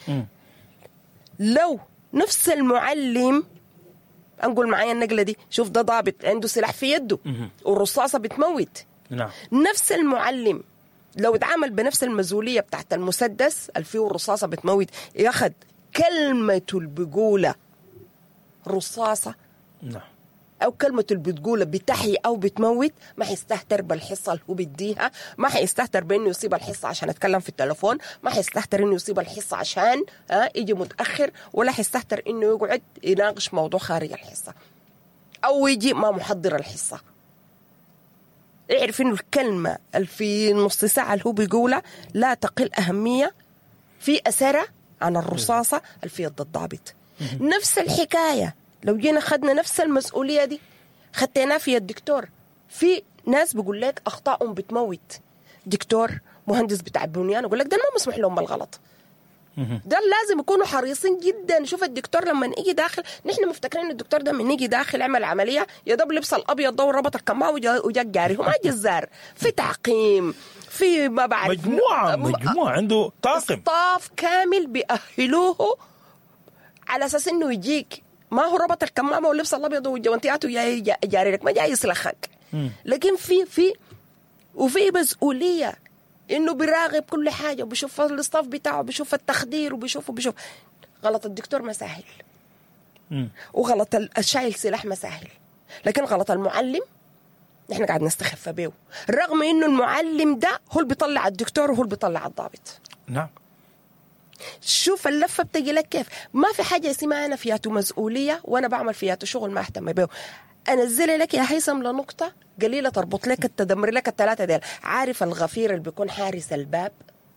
لو نفس المعلم أنقول معايا النقلة دي، شوف ده ضابط عنده سلاح في يده والرصاصة بتموت. نعم. نفس المعلم لو اتعامل بنفس المسؤولية بتاعت المسدس اللي فيه الرصاصة بتموت، ياخد كلمة البقولة رصاصة نعم أو كلمة اللي بتقولها بتحيي أو بتموت، ما حيستهتر بالحصة اللي هو بديها، ما حيستهتر بأنه يصيب الحصة عشان أتكلم في التلفون، ما حيستهتر أنه يصيب الحصة عشان يجي متأخر، ولا حيستهتر أنه يقعد يناقش موضوع خارج الحصة أو يجي ما محضر الحصة. اعرف أنه الكلمة اللي في نص ساعة اللي هو بيقولها لا تقل أهمية في أثرها عن الرصاصة اللي في يد الضابط. نفس الحكاية لو جينا خدنا نفس المسؤولية دي خدتنا في الدكتور. في ناس بيقول لك أخطاءهم بتموت. دكتور مهندس بتاع بنيان يقول لك ده ما مسموح لهم بالغلط. ده لازم يكونوا حريصين جدا. شوف الدكتور لما نيجي داخل، نحن مفتكرين الدكتور ده من نيجي داخل عمل عملية يا دوب لبس الأبيض ده وربط الكمام وجا جاري. هو ما جزار، في تعقيم، في ما بعرف مجموعة عنده طاقم ستاف كامل بيأهلوه على أساس إنه يجيك ما هو ربط الكمامة ولبس الأبيض وجوانتياته جاري لك، ما جاي يسلخك. لكن وفي مسؤولية إنه بيراقب كل حاجة وبيشوف الاستاف بتاعه، بيشوف التخدير وبيشوف غلط الدكتور مساهل وغلط الشايل سلاح مساهل، لكن غلط المعلم نحن قاعد نستخف به، رغم إنه المعلم ده هو اللي بيطلع الدكتور وهو اللي بيطلع الضابط. نعم. شوف اللفة بتجي لك كيف. ما في حاجة اسمها أنا فياته مسؤولية وأنا بعمل فياته شغل ما أهتم به. انزل لك يا هيثم لنقطه قليله تربط لك تدمر لك الثلاثه ديل. عارف الغفير اللي بيكون حارس الباب؟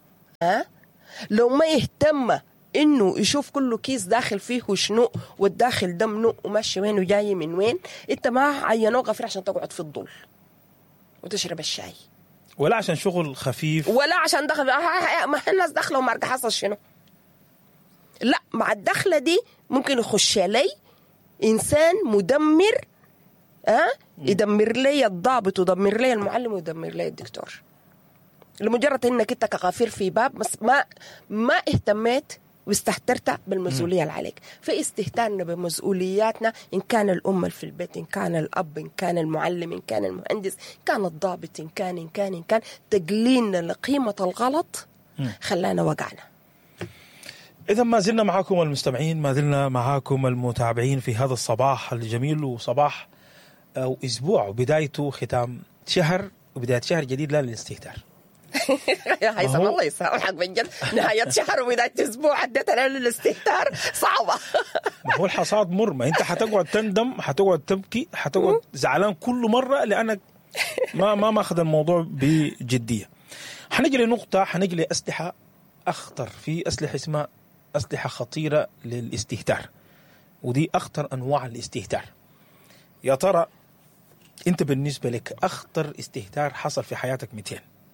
لو ما يهتم انه يشوف كله كيس داخل فيه وشنو والداخل ده منو وماشي وين وجاي من وين، انت ما عينوه غفير عشان تقعد في الظل وتشرب الشاي، ولا عشان شغل خفيف، ولا عشان دخل. ما الناس داخله وما حصل شنو. لا، مع الدخله دي ممكن يخش لي انسان مدمر، يدمر لي الضابط ويدمر لي المعلم ويدمر لي الدكتور، لمجرد انك انت كغفير في باب بس ما اهتميت واستهترت بالمسؤوليه اللي عليك. فاستهتارنا بمسؤولياتنا، ان كان الام اللي في البيت، ان كان الاب، ان كان المعلم، ان كان المهندس، ان كان الضابط، ان كان تقليلنا لقيمه الغلط خلانا وقعنا. إذا ما زلنا معاكم المستمعين، ما زلنا معاكم المتابعين في هذا الصباح الجميل، وصباح أو أسبوع وبدايته ختام شهر وبداية شهر جديد لا للاستهتار. يا هيثم الله يسامحك بجد، نهاية شهر وبداية أسبوع عدتنا للاستهتار صعبة. ما هو الحصاد مر، ما أنت حتقعد تندم، حتقعد تبكي، حتقعد زعلان كل مرة لأنك ما أخذ الموضوع بجدية. حنجي لنقطة، حنجي لأسلحة أخطر، في أسلحة اسمها أسلحة خطيرة للاستهتار، ودي أخطر أنواع الاستهتار. يا ترى أنت بالنسبة لك أخطر استهتار حصل في حياتك 200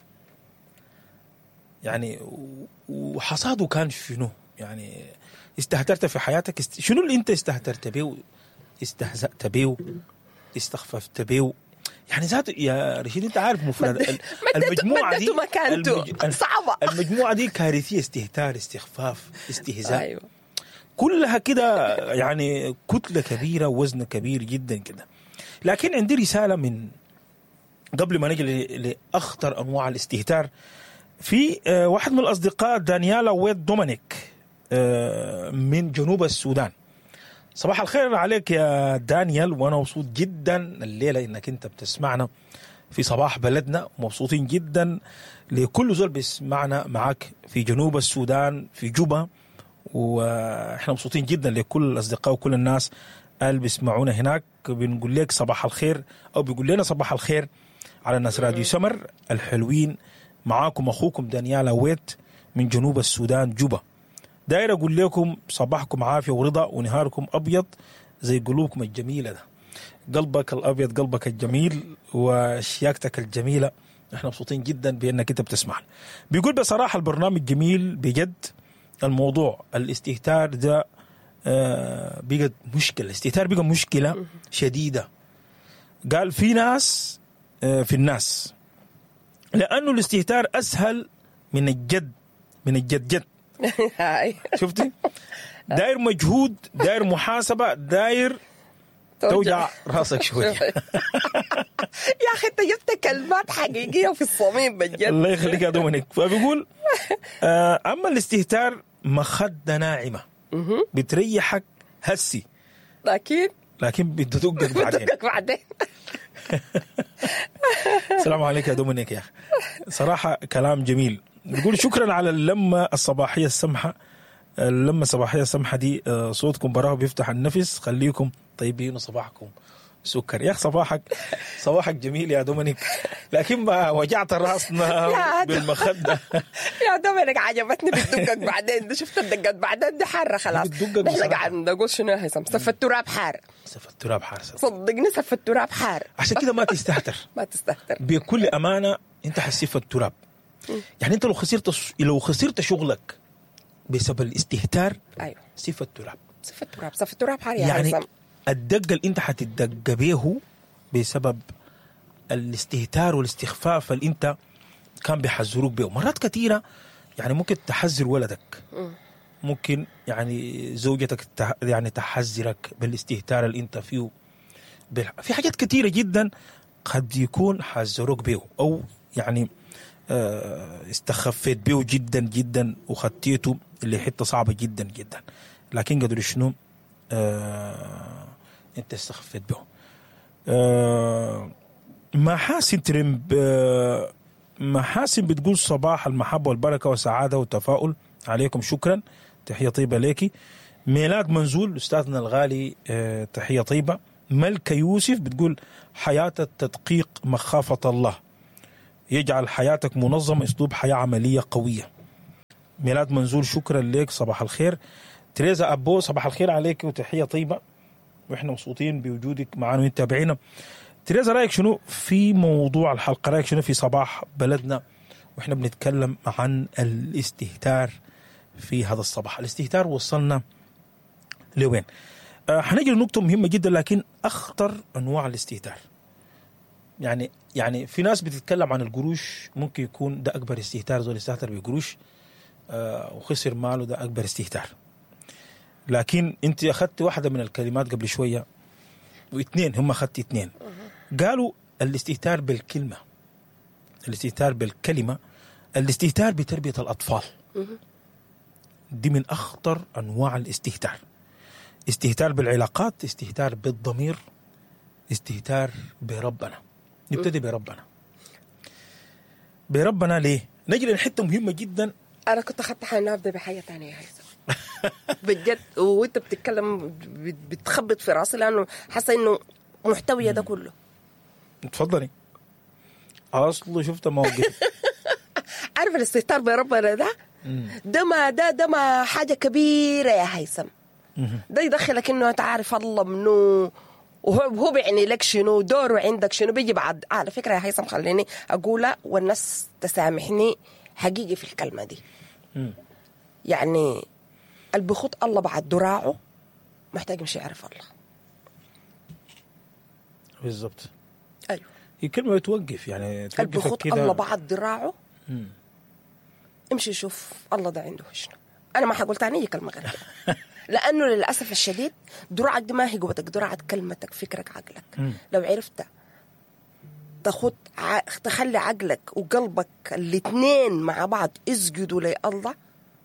يعني وحصاده كان شنو؟ يعني استهترت في حياتك، شنو اللي أنت استهترت به، استهزأت به، استخففت به؟ يعني ذات يا رشيد أنت عارف مفرد المجموعة دي صعبة، المجموعة دي كارثية، استهتار، استخفاف، استهزاء. أيوة. كلها كده يعني كتلة كبيرة، وزن كبير جدا كده. لكن عندي رسالة من قبل ما نجي لأخطر أنواع الاستهتار. في واحد من الأصدقاء دانيالا ويد دومينيك من جنوب السودان. صباح الخير عليك يا دانيال، وأنا مبسوط جدا الليلة إنك أنت بتسمعنا في صباح بلدنا، ومبسوطين جدا لكل زول بيسمعنا معك في جنوب السودان في جوبا، وإحنا مبسوطين جدا لكل الأصدقاء وكل الناس اللي بيسمعونا هناك. بنقول لك صباح الخير، أو بيقول لنا صباح الخير على الناس راديو سمر الحلوين. معاكم أخوكم دانيالا ويت من جنوب السودان جوبا. داير أقول لكم صباحكم عافية ورضا، ونهاركم أبيض زي قلوبكم الجميلة ده. قلبك الأبيض، قلبك الجميل، وشياكتك الجميلة. احنا مبسوطين جدا بأنك انت بتسمعنا. بيقول بصراحة البرنامج جميل بجد. الموضوع الاستهتار ده بقى مشكلة، الاستهتار بقى مشكلة شديدة. قال في ناس في الناس، لأنه الاستهتار أسهل من الجد، من الجد. شفتي؟ داير مجهود، داير محاسبة، داير توجع راسك شوية. يا أخي أنت جبت كلمات حقيقية في الصميم بجد. الله يخليك يا دومينيك. فبيقول أما الاستهتار مخدة ناعمة بتريحك هسي، لكن بددقك بعدين. السلام عليك يا دومينيك يا أخي، صراحة كلام جميل. بيقول شكرا على اللمة الصباحية السمحة. اللمة الصباحية السمحة دي صوتكم براه بيفتح النفس، خليكم طيبين وصباحكم سكر. يا أخي صباحك جميل يا دومينيك، لكن ما وجعت راسنا بالمخدة. يا دومينيك عجبتني بتدقك بعدين. ده شفت الدقات بعدين دي حارة خلاص. نحن قاعد نقول شنو يا هيثم؟ سف التراب حار، سف التراب حار، صدقني سف التراب حار. عشان كده ما تستهتر ما تستهتر بكل أمانة. أنت حسيف التراب. يعني أنت لو خسرت شغلك بسبب الاستهتار، أيوة، سف التراب، سف التراب حار يا يعني هيثم. الدقة اللي أنت حتدق بيه بسبب الاستهتار والاستخفاف اللي أنت كان بيحذروك به. مرات كثيرة يعني ممكن تحذر ولدك، ممكن يعني زوجتك يعني تحذرك بالاستهتار اللي أنت فيه. في حاجات كثيرة جدا قد يكون حذروك به، أو يعني استخفيت به جدا جدا وخطيته اللي حتة صعبة جدا جدا، لكن قدر شنو انت استخفيت به. محاسن ترمب محاسن بتقول صباح المحبة والبركة والسعادة والتفاؤل عليكم، شكرا، تحية طيبة ليكي. ميلاد منزول أستاذنا الغالي، تحية طيبة ملكة يوسف بتقول حياة التدقيق مخافة الله، يجعل حياتك منظمة، أسلوب حياة عملية قوية. ميلاد منزول شكرا لك، صباح الخير. تريزا أبو صباح الخير عليك وتحية طيبة، وإحنا مبسوطين بوجودك معنا ومتابعينا. تريزا رأيك شنو في موضوع الحلقة؟ رأيك شنو في صباح بلدنا وإحنا بنتكلم عن الاستهتار في هذا الصباح؟ الاستهتار وصلنا لوين؟ حنجي لنقطة مهمة جدا، لكن أخطر أنواع الاستهتار. يعني في ناس بتتكلم عن القروش، ممكن يكون ده أكبر استهتار، زول استهتر بقروش وخسر ماله، ده أكبر استهتار. لكن أنت أخذت واحدة من الكلمات قبل شوية، واثنين هم أخذت اثنين، قالوا الاستهتار بالكلمة، الاستهتار بالكلمة، الاستهتار بتربية الأطفال. دي من أخطر أنواع الاستهتار. استهتار بالعلاقات، استهتار بالضمير، استهتار بربنا. نبتدي بربنا ليه؟ نجي لحتة مهمة جدا. أنا كنت أخذت حنبدأ بحاجة تانية يا هيثم بجد، وأنت بتتكلم بتخبط في راسي، لأنه حاسة إنه محتوية ده كله. تفضلي. أصله شفت موقف عارف الاستهتار بربنا ده ما حاجة كبيرة يا هيثم. ده يدخلك إنه تعرف الله منه، وهو بيعني لك شنو دوره عندك، شنو بيجي بعد. على فكرة يا هيثم خليني أقولها والناس تسامحني حقيقي في الكلمة دي. يعني اللي بيخط الله بعد دراعه محتاج مش يعرف الله. بالضبط. أيوه، هي كلمة توقف، يعني اللي بيخط الله بعد دراعه امشي شوف الله ده عنده شنو. أنا ما حقول تاني كلمة غير كده لأنه للأسف الشديد دراعك دي ما هي قوتك، دراعك كلمتك، فكرك، عقلك. لو عرفت تخلي عقلك وقلبك الاثنين مع بعض اسجدوا لله،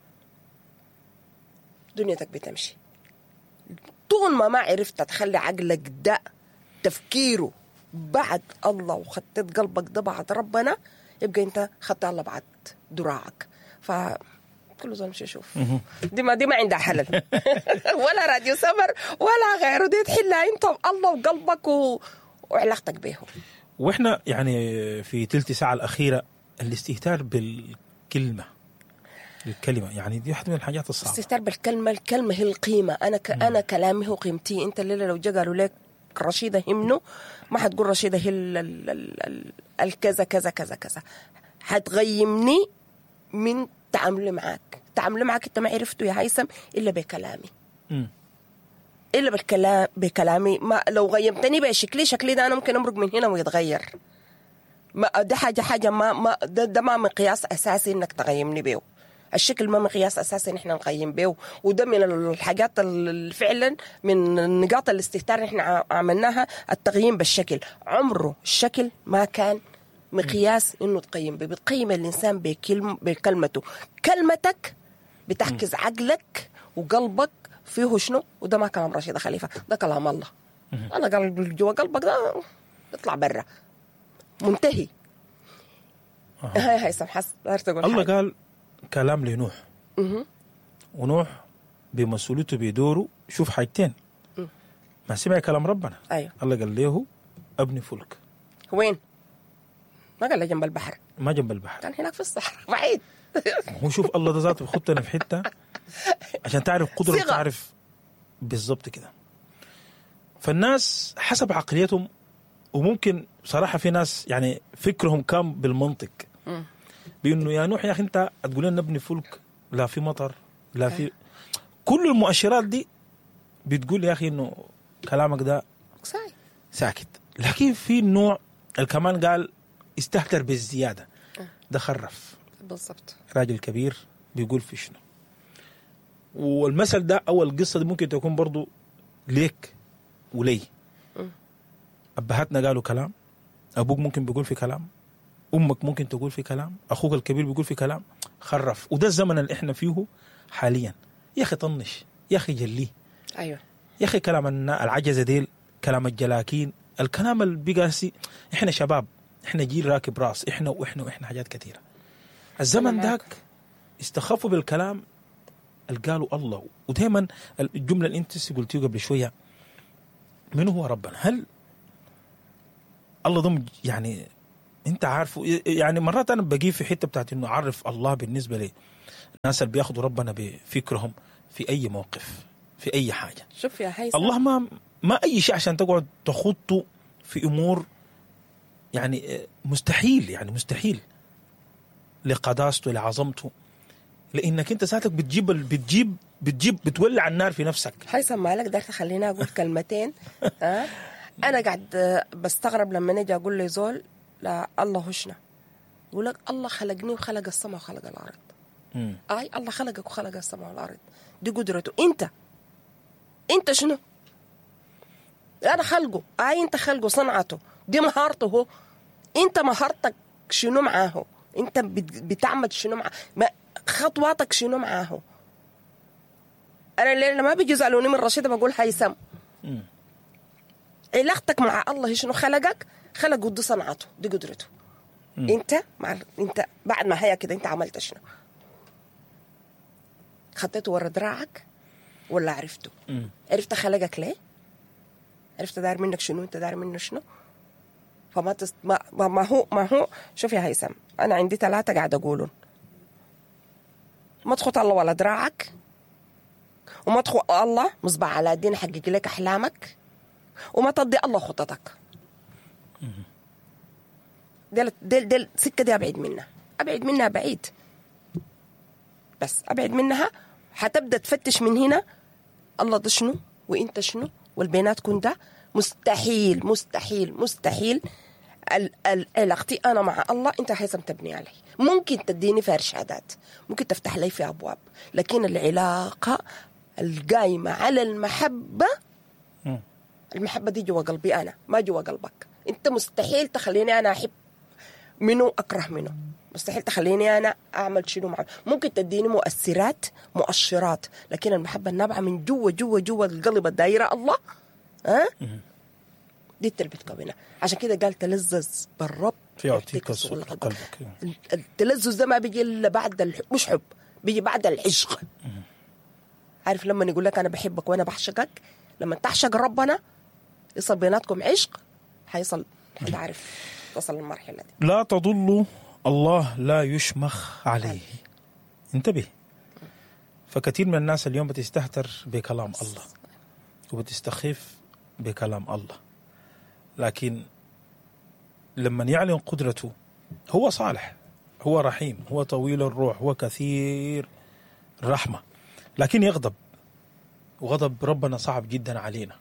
دنيتك بتمشي. طول ما عرفت تخلي عقلك ده تفكيره بعد الله، وخطيت قلبك ده بعد ربنا، يبقى انت خدت الله بعد دراعك. كله زول مش يشوف. دي ما عندها حلل ولا راديو سمر ولا غيره. دي تحلها انت الله وقلبك وعلاقتك بيهم. واحنا يعني في تلت ساعة الأخيرة الاستهتار بالكلمة، يعني دي واحدة من الحاجات الصعبة. الاستهتار بالكلمة، الكلمة هي القيمة. أنا كلامي هو قيمتي. أنت الليلة لو جا قالوا لك رشيدة همنو، ما حتقول رشيدة هي الكذا كذا كذا كذا، حتغيمني من تعاملي معك انت ما عرفته يا هيثم الا بكلامي. الا بكلامي. ما لو غيمتني بشكلي ده انا ممكن امرق من هنا ويتغير. ما ده حاجه ما ده ما مقياس اساسي انك تغيمني بيه. الشكل ما مقياس اساسي نحن نقيم بيه. وده من الحاجات فعلا من نقاط الاستهتار نحن عملناها، التقييم بالشكل. عمره الشكل ما كان مقياس انه تقيم به. بتقيم الانسان بكلمته. كلمتك بتحكز عقلك وقلبك فيه شنو. وده ما كلام رشيدة خليفة، ده كلام الله. انا قال جوا قلبك ده اطلع برا، منتهي. هاي هيثم الله قال كلام لنوح، ونوح بمسؤوليته بدوره شوف حاجتين. ما سمع كلام ربنا. أيوه. الله قال له ابني فلك. وين؟ ما قال له جنب البحر. ما جنب البحر، كان هناك في الصحراء بعيد. هو شوف الله ده ذاته بخطنا في حتة عشان تعرف قدرة، تعرف بالضبط كده. فالناس حسب عقليتهم، وممكن صراحة في ناس يعني فكرهم كان بالمنطق، بأنه يا نوح يا أخي أنت تقول لنا نبني فلك، لا في مطر لا في كل المؤشرات دي بتقول يا أخي إنه كلامك ده ساكت. لكن في النوع الكمان قال استهتر بالزيادة، ده خرف بالضبط. راجل كبير بيقول في شنو. والمثل ده أو القصة دي ممكن تكون برضو ليك ولي. أبهاتنا قالوا كلام، أبوك ممكن بيقول في كلام، أمك ممكن تقول في كلام، أخوك الكبير بيقول في كلام، خرف. وده الزمن اللي إحنا فيه حاليا. يا أخي طنش، يا أخي جليه. أيوة يا أخي كلام العجزة ديل، كلام الجلاكين، الكلام البقاسي. إحنا شباب، إحنا جيل راكب راس، إحنا حاجات كثيرة. الزمن داك استخفوا بالكلام اللي قالوا الله. ودائما الجملة اللي أنت قلتيه قبل شوية، من هو ربنا؟ هل الله ضم يعني انت عارفه؟ يعني مرات انا بجي في حته بتاعت انه اعرف الله بالنسبه لي الناس اللي بياخذوا ربنا بفكرهم في اي موقف في اي حاجه. شوف يا هيثم، الله ما اي شيء عشان تقعد تخطه في امور يعني مستحيل، يعني مستحيل لقداسته لعظمته، لانك انت ذاتك بتجيب بتولع النار في نفسك. هيثم مالك ده خليني اقول كلمتين. انا قاعد بستغرب لما نجي اقول لي زول لا الله هشنا، يقول لك الله خلقني وخلق السماء وخلق الارض. اي الله خلقك وخلق السماء والارض، دي قدرته. انت شنو؟ انا خلقه، انت خلقه صنعته، دي مهارته هو. انت مهارتك شنو معاه؟ انت بتعمل شنو معاه؟ خطواتك شنو معاه؟ انا اللي ما بيجي يسالوني من رشيدة بقول هيثم علاقتك مع الله شنو؟ خلقه دي صنعته، دي قدرته. انت بعد ما هي كده انت عملت شنو؟ خطيته ورا دراعك ولا عرفته؟ عرفت خلقك ليه؟ عرفت داير منك شنو؟ انت داير منه شنو؟ فما ما هو شوف يا هيثم، انا عندي 3 قاعد اقولهم: ما تخط الله ولا دراعك، وما تخط الله مصباح على الدين حقق لك احلامك، وما تضي الله خطتك. دل سكه دي ابعد منها بعيد، بس ابعد منها. حتبدا تفتش من هنا الله ده شنو وانت شنو والبينات ده. مستحيل مستحيل مستحيل علاقتي انا مع الله انت هيثم تبني علي. ممكن تديني في ارشادات، ممكن تفتح لي في ابواب، لكن العلاقه القايمه على المحبه دي جوا قلبي انا، ما جوا قلبك. انت مستحيل تخليني انا احب منه اكره منه، مستحيل تخليني انا اعمل شنو معه. ممكن تديني مؤشرات، لكن المحبه النابعه من جوا القلب الدايره الله دي التربية كونها. عشان كده قال تلذذ بالرب يعطيك الصوت قلبك. التلذذ ده ما بيجي الا بعد مش حب، بيجي بعد العشق. عارف لما يقول لك انا بحبك وانا بعشقك، لما تعشق ربنا يصل بيناتكم عشق، حيصل انت عارف تصل للمرحله دي. لا تضل الله لا يشمخ عليه. انتبه، فكثير من الناس اليوم بتستهتر بكلام الله وبتستخف بكلام الله، لكن لما يعلن قدرته هو صالح، هو رحيم، هو طويل الروح، هو كثير الرحمة، لكن يغضب، وغضب ربنا صعب جدا علينا،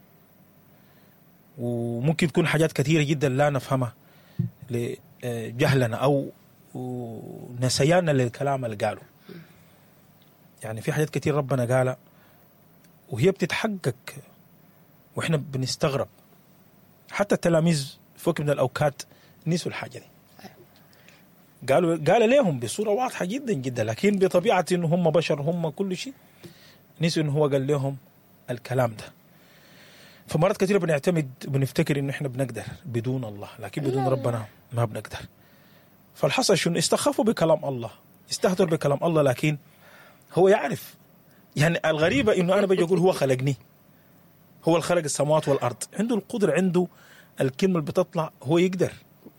وممكن تكون حاجات كثيرة جدا لا نفهمها لجهلنا أو نسيانا للكلام اللي قاله. يعني في حاجات كثير ربنا قالها وهي بتتحقق وإحنا بنستغرب. حتى التلاميذ فوق من الأوقات نسوا الحاجة دي، قال لهم بصورة واضحة جدا جدا، لكن بطبيعة إنه هم بشر، هم كل شيء، نسوا إنه هو قال لهم الكلام ده. فمرات كثيرة بنفتكر إنه إحنا بنقدر بدون الله، لكن بدون ربنا ما بنقدر. فالحصل شنو؟ استخفوا بكلام الله، استهتر بكلام الله، لكن هو يعرف. يعني الغريبة إنه أنا بجي أقول هو خلقني، هو الخلق السماوات والأرض، عنده القدرة، عنده الكلمة اللي بتطلع، هو يقدر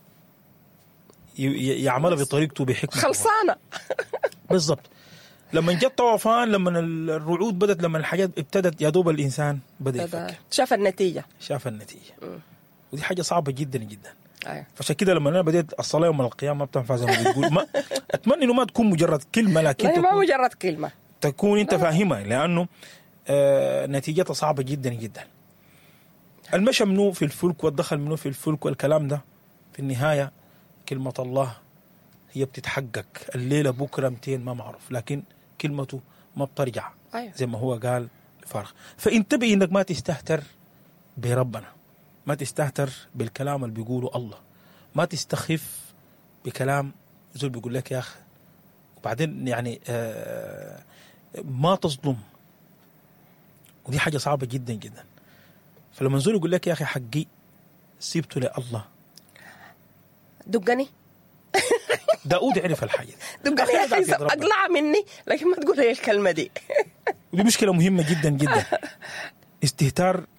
يعملها بطريقته بحكمة خلصانة. بالضبط. لما جت طوفان، لما الرعود بدت، لما الحاجات ابتدت، يا دوب الإنسان بدأ يفكر، شاف النتيجة. ودي حاجة صعبة جدا جدا. أيوة. فعشان كده لما أنا بديت الصلاة يوم القيامة ما بتنفع زي ما بتقول. ما أتمنى إنه ما تكون مجرد كلمة، لكن ما مجرد كلمة، تكون أنت فاهمها، لأنه نتيجتها صعبة جدا جدا. المشى منه في الفلك والدخل منه في الفلك والكلام ده، في النهاية كلمة الله هي بتتحقق. الليلة بكرة 200 ما معروف، لكن كلمته ما بترجع. أيوة. زي ما هو قال فارغ. فانتبه انك ما تستهتر بربنا، ما تستهتر بالكلام اللي بيقوله الله، ما تستخف بكلام زول بيقول لك يا أخي. وبعدين يعني ما تظلم، ودي حاجة صعبة جدا جدا. فلما زول يقول لك يا أخي حقي سيبته لله، دقني. داود عرف الحاجة دقني يا حيثم، أقلع مني، لكن ما تقول هي الكلمة دي. ودي مشكلة مهمة جدا جدا. استهتار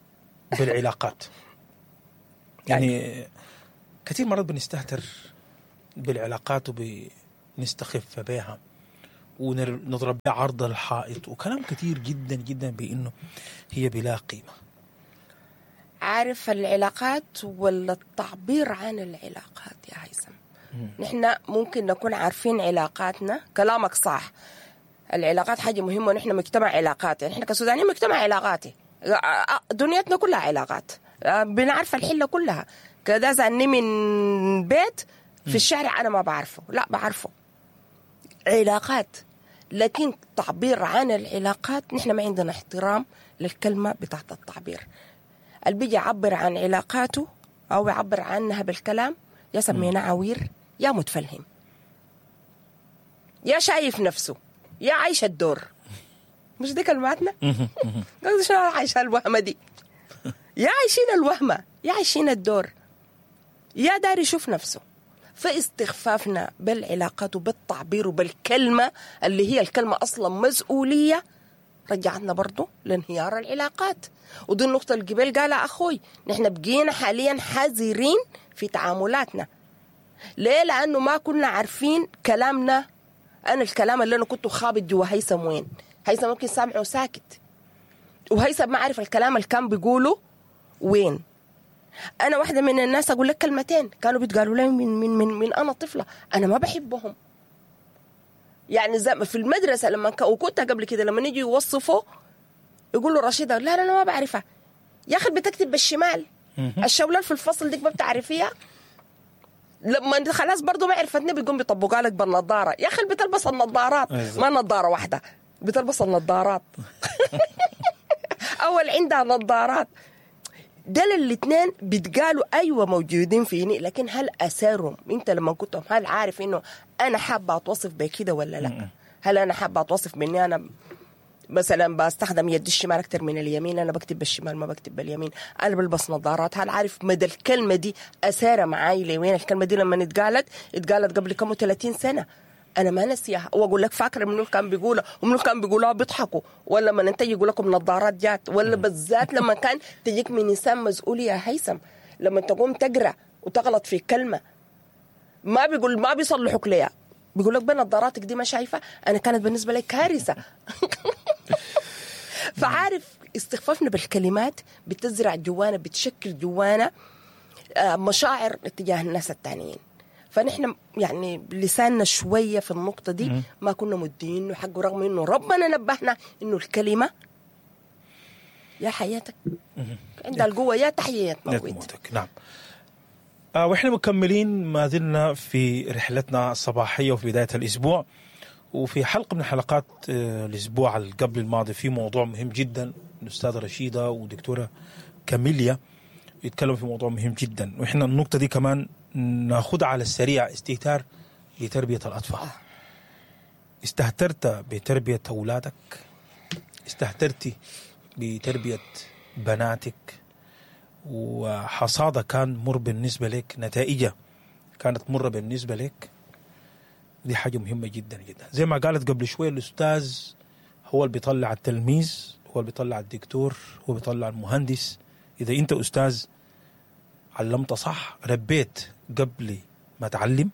بالعلاقات. يعني كثير مرات بنستهتر بالعلاقات وبنستخف بها ونضرب بها عرض الحائط وكلام كثير جدا جدا بأنه هي بلا قيمة. عارف العلاقات ولا التعبير عن العلاقات يا هيثم؟ نحن ممكن نكون عارفين علاقاتنا، كلامك صح، العلاقات حاجة مهمة ونحن مجتمع علاقاتي، نحن كسودانيين مجتمع علاقاتي، دنيتنا كلها علاقات، بنعرف الحلة كلها. كده زعني من بيت في الشارع أنا ما بعرفه، لا بعرفه، علاقات. لكن تعبير عن العلاقات نحن ما عندنا احترام للكلمة بتاعت التعبير. اللي بيجي يعبر عن علاقاته أو يعبر عنها بالكلام يا سمينا عوير، يا متفلهم، يا شايف نفسه، يا عايش الدور. مش دي كلماتنا؟ قصدي شنو عايشة الوهمة دي؟ يا عايشين الوهمة، يا عايشين الدور، يا داري يشوف نفسه. فاستخفافنا بالعلاقات وبالتعبير وبالكلمة اللي هي الكلمة أصلا مسؤولية رجعتنا برضو لانهيار العلاقات. ودي النقطة اللي قبل قالها أخوي، نحن بقينا حاليا حذرين في تعاملاتنا. ليه؟ لأنه ما كنا عارفين كلامنا. أنا الكلام اللي أنا كنت خابط جوا هيثم وين؟ هيثم ممكن سامعه ساكت، وهيثم ما عارف الكلام اللي كان بيقوله وين. أنا واحدة من الناس أقول لك كلمتين كانوا بيتقالوا لي من أنا طفلة، أنا ما بحبهم. يعني زي في المدرسة لما وكنت قبل كده لما نيجي يوصفوا يقولوا رشيدة، لا أنا ما بعرفها. يا أخي بتكتب بالشمال، الشولة في الفصل ديك ما بتعرفيها. لما خلاص برضو ما عرفتني بيقوم بيطبقها لك بالنظارة. يا أخي بتلبس النظارات، ما نظارة واحدة، بتلبس النظارات. أول عندها نظارات. دول الاثنين بيتقالوا أيوة موجودين فيني، لكن هل أثارهم أنت لما كنتم هل عارف إنه أنا حابة أتوصف بكده ولا لا؟ هل أنا حابة أتوصف بإني أنا مثلا بستخدم يد الشمال أكتر من اليمين، أنا بكتب بالشمال ما بكتب باليمين، أنا بلبس نظارات؟ هل عارف مدى الكلمة دي أثارها معاي لوين؟ الكلمة دي لما اتقالت قبل كم 30 سنة أنا ما نسيها. وأقول لك فاكرة منو كان بيقولها ومنو كان بيقولها بيضحكوا، ولا من أنت يقول لكم نظارات جات، ولا بالذات لما كان تجيك من إنسان مسؤول يا هيثم لما تقوم تقرأ وتغلط في كلمة ما بيصلحوك ليها، بيقول لك بنظاراتك دي ما شايفة. أنا كانت بالنسبة لي كارثة. فعارف استخفافنا بالكلمات بتزرع جوانا، بتشكل جوانا مشاعر اتجاه الناس التانيين. فنحن يعني لساننا شوية في النقطة دي ما كنا مدينه حقه، رغم انه ربنا نبهنا انه الكلمة يا حياتك عندها القوة يا تحية موتك. نعم. واحنا مكملين ما زلنا في رحلتنا الصباحية وفي بداية الأسبوع، وفي حلقة من حلقات الأسبوع قبل الماضي في موضوع مهم جدا. الأستاذة رشيدة ودكتورة كاميليا يتكلموا في موضوع مهم جدا، وإحنا النقطة دي كمان ناخدها على السريع. استهتار بتربية الأطفال. استهترت بتربية أولادك، استهترتي بتربية بناتك، وحصادة كان مر بالنسبة لك، نتائجها كانت مرة بالنسبة لك. دي حاجة مهمة جدا جدا. زي ما قالت قبل شوية الأستاذ هو اللي بيطلع التلميذ، هو اللي بيطلع الدكتور، هو اللي بيطلع المهندس. إذا أنت أستاذ علمت صح، ربيت قبل ما تعلم،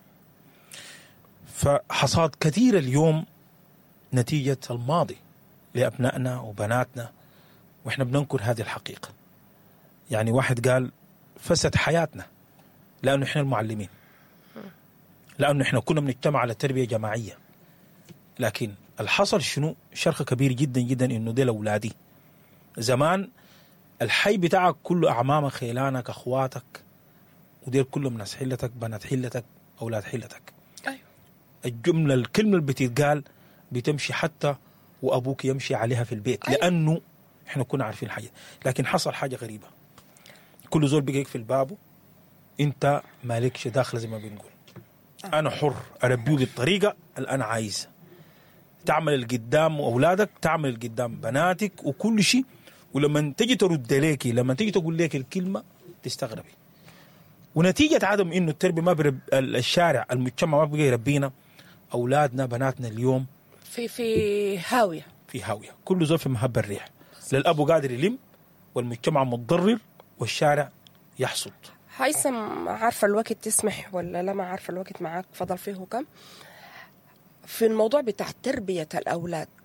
فحصاد كثير اليوم نتيجة الماضي لأبنائنا وبناتنا، وإحنا بننكر هذه الحقيقة. يعني واحد قال فسد حياتنا لأنه إحنا المعلمين، لأنه إحنا كنا بنجتمع على تربية جماعية. لكن الحصل شنو؟ شرخ كبير جدا جدا إنه دي أولادي. زمان الحي بتاعك كله أعمامك، خيلانك، أخواتك، ودير كلهم ناس حلتك، بنات حلتك، أولاد حلتك. أيوة. الكلمة اللي بتتقال بتمشي حتى وأبوك يمشي عليها في البيت. أيوة. لأنه إحنا كنا عارفين الحاجة. لكن حصل حاجة غريبة، كل زول بيجيك في الباب، أنت مالكش داخل. زي ما بنقول أنا حر أربيه بالطريقة اللي أنا عايزة. تعمل القدام أولادك، تعمل القدام بناتك وكل شيء. ولما تجي ترد ليكي، لما تجي تقول لك الكلمة تستغربي. ونتيجة عدم إنه التربية ما الشارع المجتمع ما بقى يربينا، أولادنا بناتنا اليوم في هاوية، كل زول في مهب الريح. للأبو قادر يلم والمجتمع متضرر والشارع يحصد. هيثم، عارفة الوقت تسمح ولا لا؟ ما عارفة الوقت معاك فضل فيه كم في الموضوع بتاع تربية الأولاد.